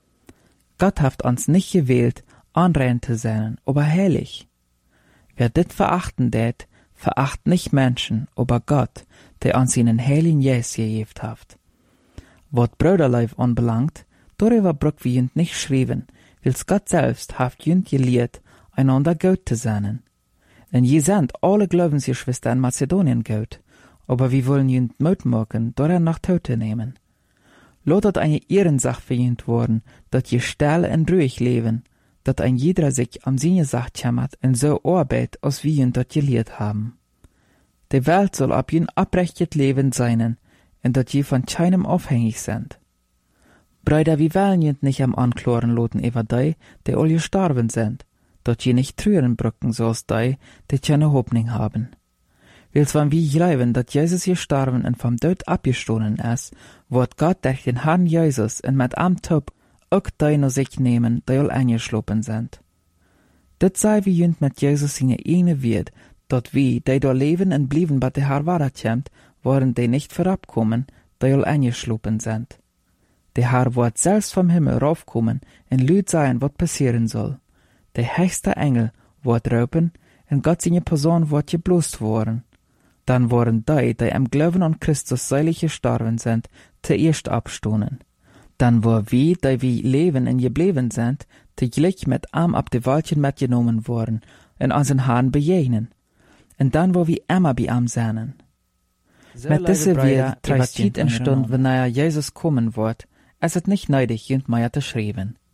Speaker 1: Gott hat uns nicht gewählt, anrein zu sein, aber heilig. Wer dit verachten det, veracht nicht Menschen, aber Gott, der uns seinen heiligen Jesus gegeben hat. Was Brüderleib anbelangt, darüber braucht wir jünd nicht schreiben, weil's Gott selbst hat jünd gelehrt, einander gut zu sein. Und je sind alle Glaubensgeschwister in Mazedonien gut, aber wir wollen jünd Mut machen, daran nach Tote nehmen. Lotet eine Ehrensache für jünd worden, dass je still und ruhig leben, dass ein jeder sich am seine Sache kümmert und so arbeitet, als wir jünd dort gelehrt haben. Die Welt soll ab jünd abrechtet leben sein, und dass je von keinem abhängig sind. Brüder, wir wollen jünd nicht am Ankloren loten über die all gestorben sind, dass je nicht trüren brücken, so als die keine Hoffnung haben. Weil's wenn wir glauben, dass Jesus gestorben und vom Tod abgestoßen ist, wird Gott durch den Herrn Jesus und mit am Tod auch die noch sich nehmen, die all eingeschlossen sind. Das sei wie jünd mit Jesus seine eigene Wert, dass wir, die da leben und blieben, bei der Herr wiederkommt, wollen die nicht vorabkommen, die all eingeschlossen sind. Der Herr wird selbst vom Himmel raufkommen und lüd sein, was passieren soll. Der höchste Engel wird raupen und Gott seine Person wird geblost worden. Dann worden die am Glauben an Christus seilig gestorben sind, zuerst abstohnen. Dann wo wir, die wir leben und geblieben sind, täglich mit Arm ab die Waldchen mitgenommen worden und unseren Herrn begegnen. Und dann wo wir immer bei ihm sind. So mit dieser wir Zeit in Stund, wenn Jesus kommen wird, es ist nicht nötig, jünd mehr zu schreiben.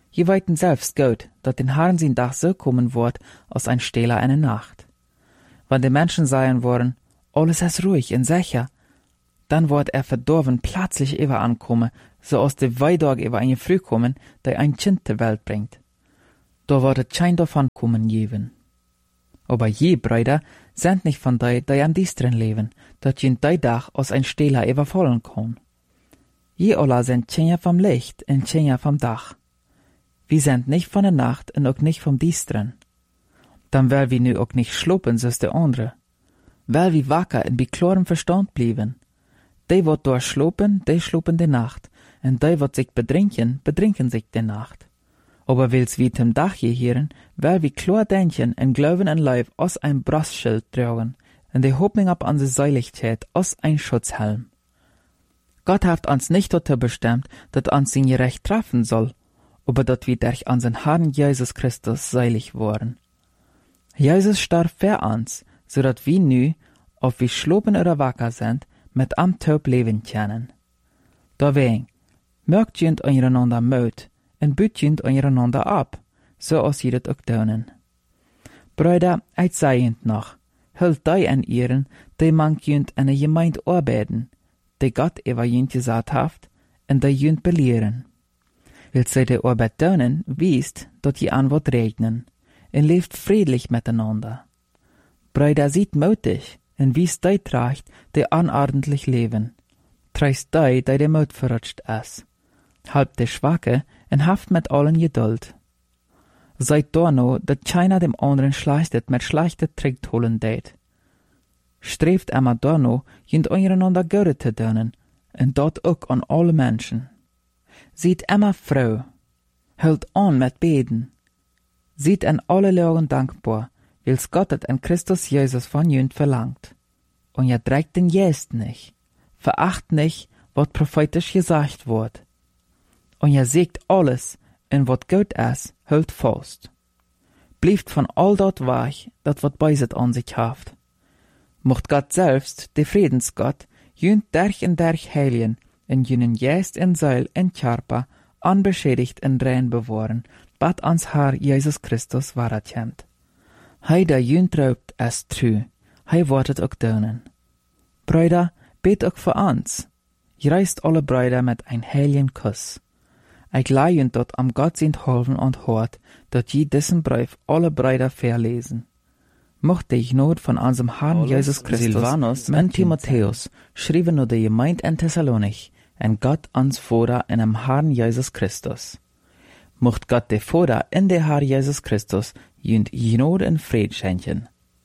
Speaker 1: Je weiten selbst gut, dat den Herrn sein Dach so kommen wird, als ein Stehler eine Nacht. Wenn die Menschen sagen wollen, alles ist ruhig und sicher, dann wird verdorben plötzlich über ankommen, so als der Weidog über eine Früh kommen, die ein Kind zur Welt bringt. Da wird es kein davon kommen geben. Aber je, Brüder, sind nicht von die an diesteren leben, dat jün die Dach als ein Stehler überfallen kann. Je alle sind Kinder vom Licht und Kinder vom Dach. Wir sind nicht von der Nacht und auch nicht vom Diesteren. Dann will wir nu auch nicht schlupen, so der andere. Weil wir wacker und bei klarem Verstand blieben. Die wird dort schlupen die Nacht, und die wird sich bedrinken sich die Nacht. Aber will's wie zum Dach hören, weil wir klar denken und glauben an Leib aus ein Brustschild tragen, und die Hoffnung ab unsere Seiligkeit aus ein Schutzhelm. Gott hat uns nicht dazu bestimmt, dass uns sein Gerecht treffen soll, aber dass wir durch unseren Herrn Jesus Christus seilig worden. Jesus starb für uns, so dass wir nu, ob wir schlupen oder wacker sind, mit am Taub leben können. Deswegen, mögt jünd einander Mut, und büt jünd einander ab, so als ihr das auch tun. Brüder, ich sei jünd noch, hüllt die an ihren, die man jünd eine Gemeinde arbeiten, die Gott über jünd gesagt hat, und die jünd belehren. Will sie die Arbeit tun, wisst, dass je an wird regnen, und lebt friedlich miteinander. Brüder, seid mutig, und wisst die tracht, die unordentlich leben. Treist die Mut verrutscht ist. Halbt die Schwache, und haft mit allen Geduld. Seid da no, dat keiner dem anderen schlechtet mit schlechte Trick holen deit. Streeft immer da no, jünd einander Gute zu tun, und dort auch an alle Menschen. Seid immer froh, hört an mit Beten. Seid an alle Lagen dankbar, weil's Gott het in Christus Jesus von jünd verlangt. Und ihr trägt den Jest nicht, veracht nicht, wat prophetisch gesagt wird. Und ihr seht alles, in wat gut ist, hält fast. Blieft von all dort weich, dat wat beiset an sich haft. Mocht Gott selbst, der Friedensgott, jünd durch heiligen, in jünen Geist in Seil in Körper, unbeschädigt in rein bewahren, bat ans Herr Jesus Christus wahret jent. Hei der jünd raubt es trü, hei wortet auch dönen. Brüder, bet auch für uns. Reist alle Brüder mit ein heiligen Kuss. Ich leih dort am Gott sind holfen und hort, dat je diesen Brief alle Brüder verlesen. Mochte ich not von unserem Herrn Jesus Christus Silvanus und Timotheus schrieben nur die Gemeinde in Thessalonich, en Gott uns Vater in dem Herrn Jesus Christus. Mocht Gott der Vater in der Herr Jesus Christus jünd Gnade und Fried schenken.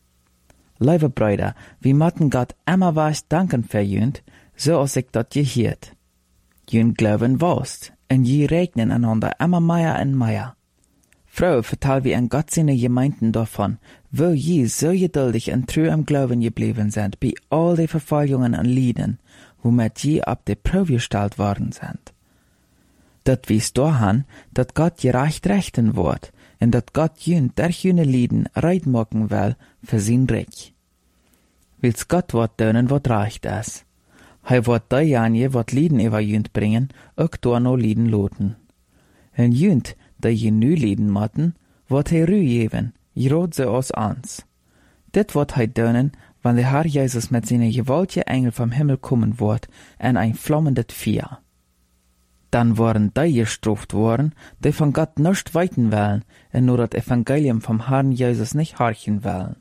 Speaker 1: Liebe Brüder, wir möchten Gott immer was danken für jünd, so als ich dat gehört. Jünd glauben wost, und je regnen einander immer mehr und mehr. Frau, vertel wie an Gott seine Gemeinden davon, wo je so geduldig und treu am Glauben geblieben sind, bei all die Verfolgungen und Leiden, womit je ab der Probe gestellt worden sind. Dat wies daran, dat Gott gerecht rechten wird, und dat Gott jünd durch jüne Leiden reit machen will für sein Reich. Wils Gott wat tun, wat recht ist. Hij wird diejenigen, wat Leiden über jünd bringen, auch da no Leiden loten. En jünd, die je nu Leiden matten, wird hij Ruhe geben, gerot so aus uns. Dit wird hij tun, wenn der Herr Jesus mit seinen gewaltigen Engel vom Himmel kommen wird, in ein flammendes Feuer. Dann worden die gestraft worden, die von Gott nicht weiten wollen, und nur das Evangelium vom Herrn Jesus nicht horchen wollen.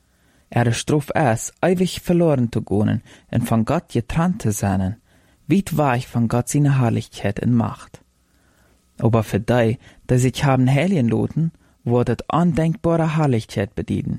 Speaker 1: Straf ist, ewig verloren zu gehen und von Gott getrennt zu sein, weit weich von Gott seine Herrlichkeit und Macht. Aber für die sich haben heiligen loten, wird es undenkbare Herrlichkeit bedienen.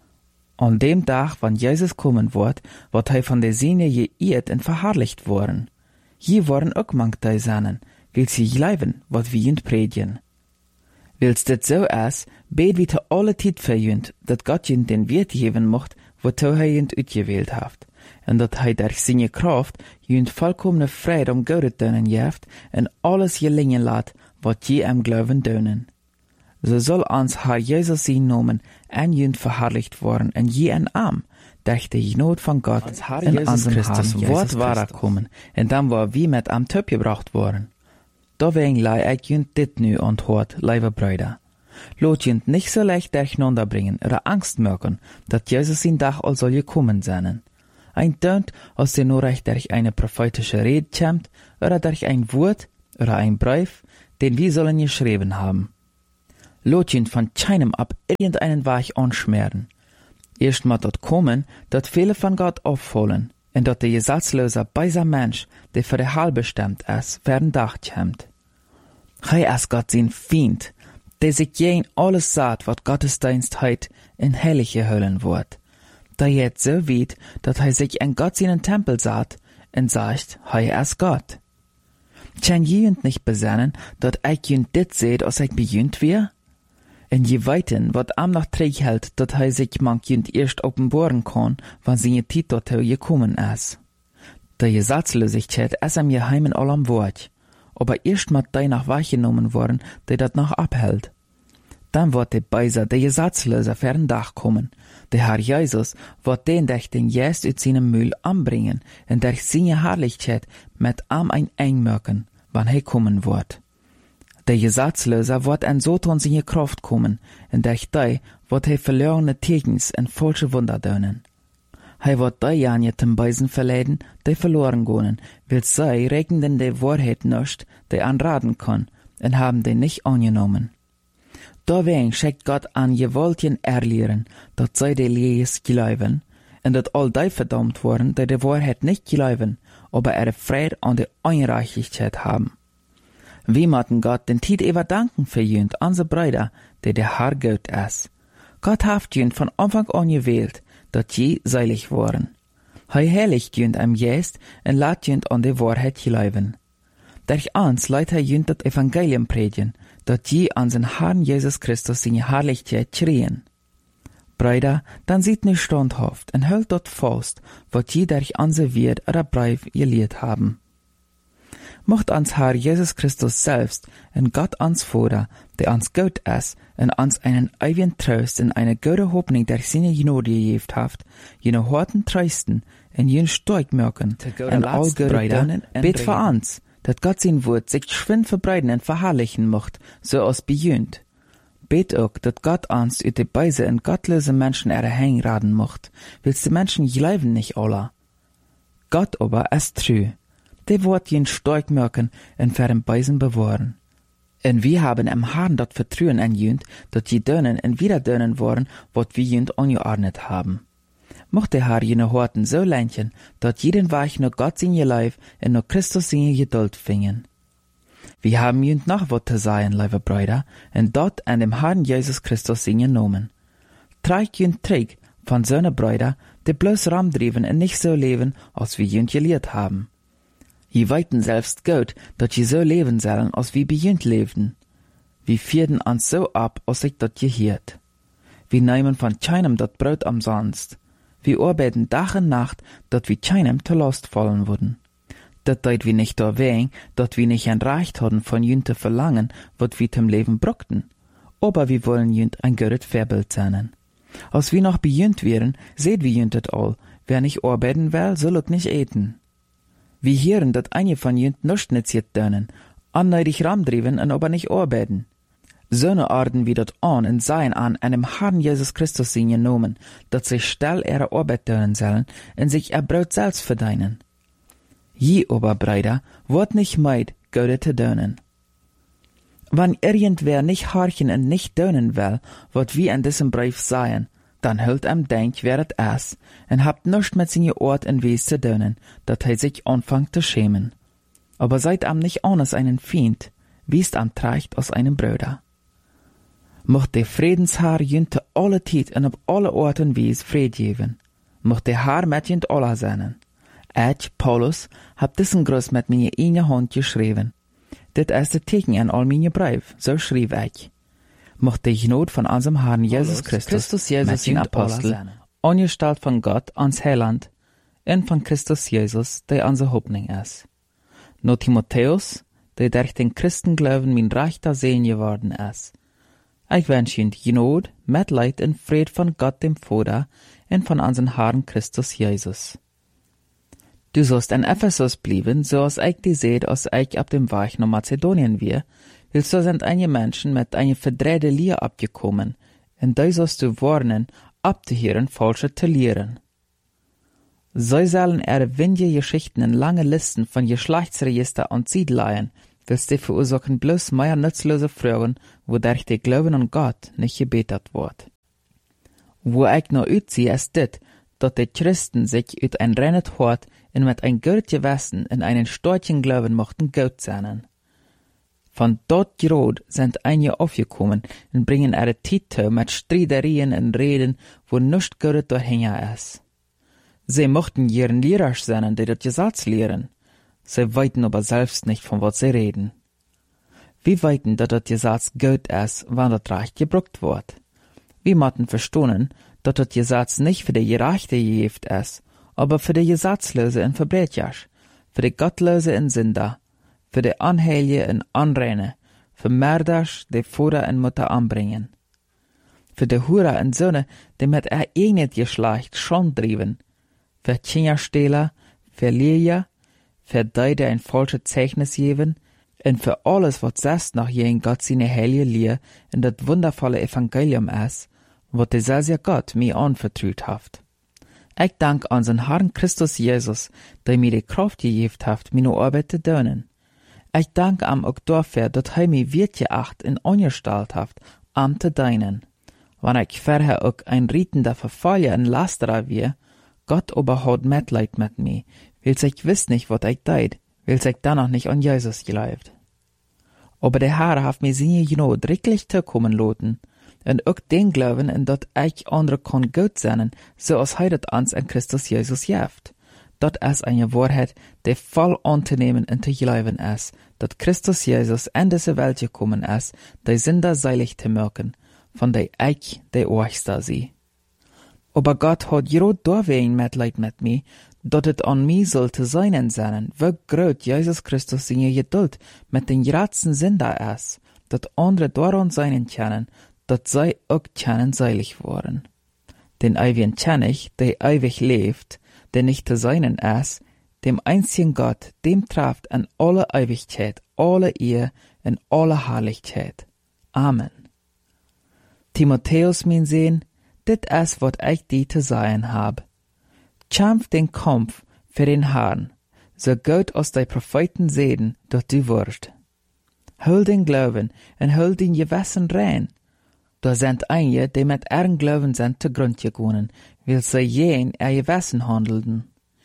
Speaker 1: An dem Tag, wann Jesus kommen wird er von der Sinne geirrt und verherrlicht worden. Je worden auch manche sein, weil sie leben, was wir ihnen predigen. Weil's dit so ist, bet wie te alle Tid für jünd, dat Gott jünd den Wert geben mocht, wozu er jünd utgewählt haft, und dat er durch seine Kraft jünd vollkommene Freude Gute dönen jeft, und alles gelingen lat, wat je am Glauben dönen. So soll uns Herr Jesus sein Namen en jünd verherrlicht worden, und je en Arm, durch die Not von Gott in unserem Christus Wort wahrer kommen, und dann war wie mit am Töp gebracht worden. Deswegen lei ich jünt dit nu antwoord, lieve Brüder. Lot jünt nicht so leicht durcheinander bringen oder Angst merken, dat Jesus in Dach all soll gekommen sein. Ein Tönt, als der nur recht durch eine prophetische Rede kämmt, oder durch ein Wort, oder ein Brief, den wir sollen geschrieben haben. Lot jünt von keinem ab irgendeinen Weg anschmieren. Erst mal dort kommen, dat viele von Gott auffallen, und dat der Gesetzloser beiser Mensch, der für der Heil bestimmt ist, werden Dach kämmt. Hei ist Gott sein Feind, der sich jen alles sagt, wat Gottesdienst heut in Heilige hüllen wird. Da jetzt so weit, dat sich in Gott seinen Tempel sagt und sagt, hei ist Gott. Kann jünt nicht besennen, dat ich jünt dit seht, als ich bejünt wir? En je weiten, wat am noch träg hält, dat sich manch jünt erst offenbaren kann, wann seine Zeit dorthin gekommen ist. Der Gesetzlosigkeit ist am Geheimen all am Wort, aber erst mal die nach wahrgenommen worden, der dat noch abhält. Dann wird der Beiser, der Gesetzloser, fern Dach kommen. Der Herr Jesus wird den durch den Geist aus seinem Mühl anbringen und durch seine Herrlichkeit mit am ein Engmöcken, wann er kommen wird. Der Gesetzloser wird an Soton seine Kraft kommen, und durch die wird er verlorene Tegens und falsche Wunder dönen. Er wird die Janjetem Beisen verleiden, die verloren gehen, weil sie regnen der Wahrheit nicht, die anraten kann, und haben den nicht angenommen. Deswegen schickt Gott an gewolten Erlehren, dat sie die Lees glauben, und dat all die verdammt worden, die die Wahrheit nicht glauben, aber ihre Freude an der Unreichlichkeit haben. Wir möchten Gott den Tid danken für jünt, unsere Brüder, die der Herr Gott ist. Gott hat jünt von Anfang an gewählt, dat je seilig waren. Hei heiligt jünt am Geist und lat jünt an die Wahrheit glauben. Durch uns leit jünt das Evangelium predigen, dat je an den Herrn Jesus Christus seine Herrlichkeit schrien. Brüder, dann seid nicht standhaft und hält dort fast, wat je durch unser Wort oder Brief gelehrt haben. Mocht uns Herr Jesus Christus selbst und Gott uns Vater, der uns gut ist und uns einen ewigen Trost und eine gute Hoffnung durch seine Gnade gegeben hat, jene harten trösten und jene stark merken und all Brüder, bet für uns, dat Gott sein Wort sich geschwind verbreiten und verherrlichen mocht, so als bejünt. Bet auch, dat Gott uns über die Beise und gottlose Menschen erhängen raten mocht, willst die Menschen glauben nicht alle. Gott aber ist treu. Der wird ihn stark merken und für den Beisen bewahren. Und wir haben am Herrn dort Vertrauen anjünt, dat je dönen und wieder dönen worden, wat wir jünt angeordnet haben. Mocht der Herr jene Horten so lenken, dat jeden Weg nur Gott seine Leib und nur Christus seine Geduld fingen. Wir haben jünt noch wat zu sagen, liebe Brüder, und dort an dem Herrn Jesus Christus seine Nomen. Trag jünt Trick von seine Brüder, die bloß ramdriven und nicht so leben, als wir jünt gelehrt haben. Je weiten selbst gut, dat je so leben sollen, als wie bejünt lebten. Wir vierten uns so ab, als ich dat gehiert. Wir nehmen von keinem dat Brot umsonst. Wir arbeiten Tag und Nacht, dat wir keinem zur Last fallen würden. Dat deut wir nicht erwähnen, dat wir nicht ein Recht hatten von jünt zu verlangen, wat wir zum Leben brockten. Aber wir wollen jünt ein gutes Vorbild sein. Als wir noch bejünt wären, seht wir jünt et all, wer nicht arbeiten will, soll auch nicht eten. Wir hören, dat einige von jünt nicht netziert dönen, anneidig ramdriven und aber nicht arbeiten. So ne Arten wie dat an und seien an einem Herrn Jesus Christus sind genommen, dat sich still ihre Arbeit dönen sollen und sich ihr Brot selbst verdienen. Je aber, Brüder, wird nicht meid, Gode zu dönen. Wenn irgendwer nicht horchen und nicht dönen will, wat wir in diesem Brief sagen, dann hüllt denk, wer et ist, und habt nischt mit seine Ort und Wes zu dönen, dat sich anfangt zu schämen. Aber seid nicht anders einen Feind, wie's trecht aus einem Bruder. Mocht der Friedensherr jünt alle Tijd und auf alle Orten Wes Fried geben. Mocht der Herr mit jünt alle sein. Ich, Paulus, hab diesen Gruß mit meiner eigenen Hand geschrieben. Dit ist der Teken an all meine Brief, so schrieb ich. Mocht der Gnade von unserem Herrn Jesus Christus mit den Apostel, angestellt von Gott ans Heiland, und von Christus Jesus, der unsere Hoffnung ist. No Timotheus, der durch den Christenglauben mein rechter Sehen geworden ist. Ich wünsche Ihnen Gnade, Mitleid und Fried von Gott dem Vater und von unserem Herrn Christus Jesus. Du sollst in Ephesus blieben, so als ich die seht, als ich ab dem Weg nach Mazedonien wir, willst du sind einige Menschen mit einer verdrehte Lehr abgekommen, und die sollst du warnen, abzuhören, falsche zu lehren. Sie sollen windige Geschichten in lange Listen von Geschlechtsregister und Siedleien, willst du verursachen bloß mehr nutzlose Fragen, wodurch der Glauben an Gott nicht gebetet wird. Wo ich noch utziehe, ist dit, dass die Christen sich ut ein rennet Hort und mit ein gut Gewissen in einen storchen Glauben mochten gut sein. Von dort gerot sind einige aufgekommen und bringen ihre Titel mit Streiterien und Reden, wo nichts Gutes dahinter ist. Sie mochten ihren Lehrer sein, die das Gesetz lehren. Sie weiten aber selbst nicht, von was sie reden. Wir weiten, dass das Gesetz gut ist, wann das Recht gebraucht wird. Wir mochten verstehen, dass das Gesetz nicht für die Gerechte gegeben ist, aber für die Gesetzlose und Verbrecher, für die Gottlose und Sünder, für die Anheilige und Anreine, für Mörders, die Vater und Mutter anbringen, für die Hurer und Söhne, die mit ihr eigenes Geschlecht schon trieben, für Kinderstehler, für Lehrer, für die, die ein falsches Zeichnis geben, und für alles, was selbst nach jenen Gott seine heilige Lehre in das wundervolle Evangelium ist, was dieser Gott mir anvertraut hat. Ich danke unseren Herrn Christus Jesus, der mir die Kraft gegeben hat, meine Arbeit zu tun. Ich danke ihm auch dafür, dass er mich wertgeacht und angestellt hat, am zu dienen. Wenn ich vorher auch ein rietender Verfaller und Lasterer war, Gott aber hat Mitleid mit mir, weil ich wiss nicht, was ich tat, weil ich dann noch nicht an Jesus geglaubt. Aber der Herr hat mir seine Gnade wirklich zukommen lassen, und auch den Glauben, in dat ich andere kann gut sein, so als er das uns in Christus Jesus gibt. Das ist eine Wahrheit, die voll anzunehmen und zu glauben ist, dass Christus Jesus in diese Welt gekommen ist, die Sünder seilig zu machen, von der ich der Ohrste sie. Aber Gott hat gerade deswegen Mitleid mit mir, dass es an mir sollte sein sein, wie groß Jesus Christus seine Geduld mit den grazen Sünder ist, dass andere daran sein können, dass sie auch können seilig worden. Den ewigen König, der ewig lebt, der nicht zu seinen ist, dem einzigen Gott, dem trifft an alle Ewigkeit, alle Ehre und alle Herrlichkeit. Amen. Timotheus, mein Sohn, dit ist, was ich dir zu sagen hab. Kämpf den Kampf für den Herrn, so gut als die Propheten sehen, dass du wirst. Hol den Glauben und hol den Gewissen rein. Da sind einige, die mit ihrem Glauben sind zugrund gegangen, weil sie jen ihr Gewissen handelten.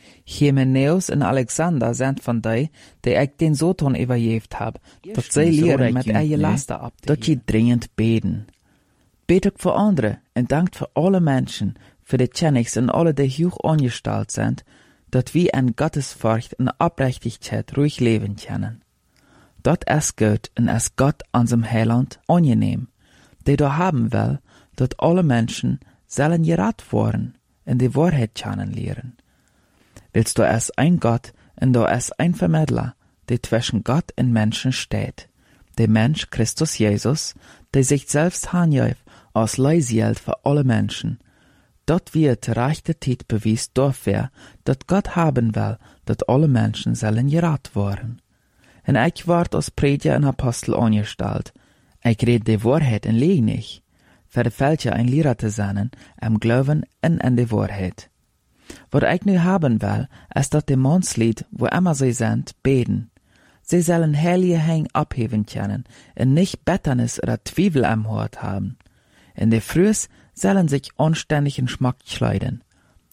Speaker 1: Hymenäus und Alexander sind von die ich den Soton übergeben hab, dass sie lehren mit ihr Laster ab, dass sie dringend beten. Betet für andere und dankt für alle Menschen, für die Königs und alle, die hoch angestellt sind, dass wir in Gottesfurcht und Aufrichtigkeit ruhig leben können. Dort ist gut und ist Gott unserem Heiland angenehm, der da haben will, dass alle Menschen sollen gerat worden und die Wahrheit kennenlernen. Willst du es ein Gott und da ist ein Vermittler, der zwischen Gott und Menschen steht, der Mensch Christus Jesus, der sich selbst hanjäuft als Leihsiel für alle Menschen. Dort wird rechte Zeit bewies dafür, dass Gott haben will, dass alle Menschen sollen gerat worden. Und ich ward als Prediger und Apostel angestellt. Ich rede die Wahrheit und lieg nicht, für welche ein Lehrer zu sein, am Glauben und an die Wahrheit. Was ich nu haben will, ist, dass die Mannslied, wo immer sie sind, beten. Sie sollen heilige Hänge abheben können und nicht Betternis oder Zweifel am Hort haben. In der Frühs sollen sich anständigen Schmack kleiden.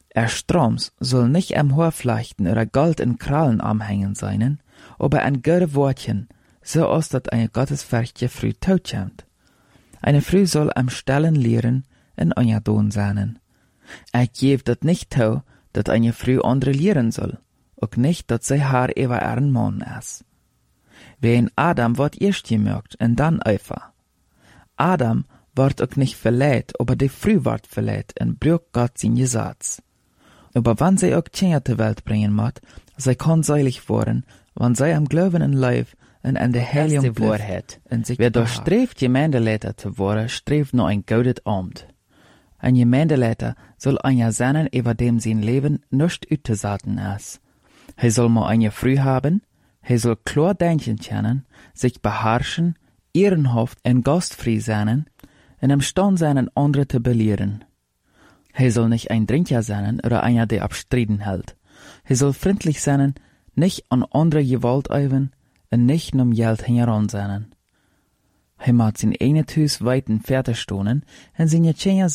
Speaker 1: Stroms soll nicht am Haar flechten oder Gold in Krallen amhängen seinen, aber ein gute Wortchen, so als dat eine Gottesfurchtje früh totkommt. Eine Früh soll am Stellen lehren in Onjadon sein. Ich geb dat nicht tau, dat eine Früh andere lehren soll, auch nicht, dat sie haar über ihren Mann ist. Wie in Adam wird erst gemerkt und dann Eva. Adam wird auch nicht verleiht, aber die Früh wird verleiht und braucht Gott sein Gesetz. Aber wann sie auch Kinder zur Welt bringen wird, sie kann seilig werden, wann sie am Glauben und Leib und an der Heiligen Wahrheit und sich wer doch strebt, Gemeindeleiter zu werden, strebt nur ein gutes Amt. Ein Gemeindeleiter soll einer sein, über dem sein Leben nicht utzusaten ist. Hij soll mal eine früh haben, hij soll klar denken kennen, sich beherrschen, ehrenhaft en gastfrei sein, en imstand sein, andere te belehren. Hij soll nicht ein Trinker sein oder einer, der abstriden hält. Hij soll freundlich sein, nicht an andere Gewalt üben und nicht um Geld heran sein. Hij macht sein eigenes Haus weiten fertig stonen und seine Kinder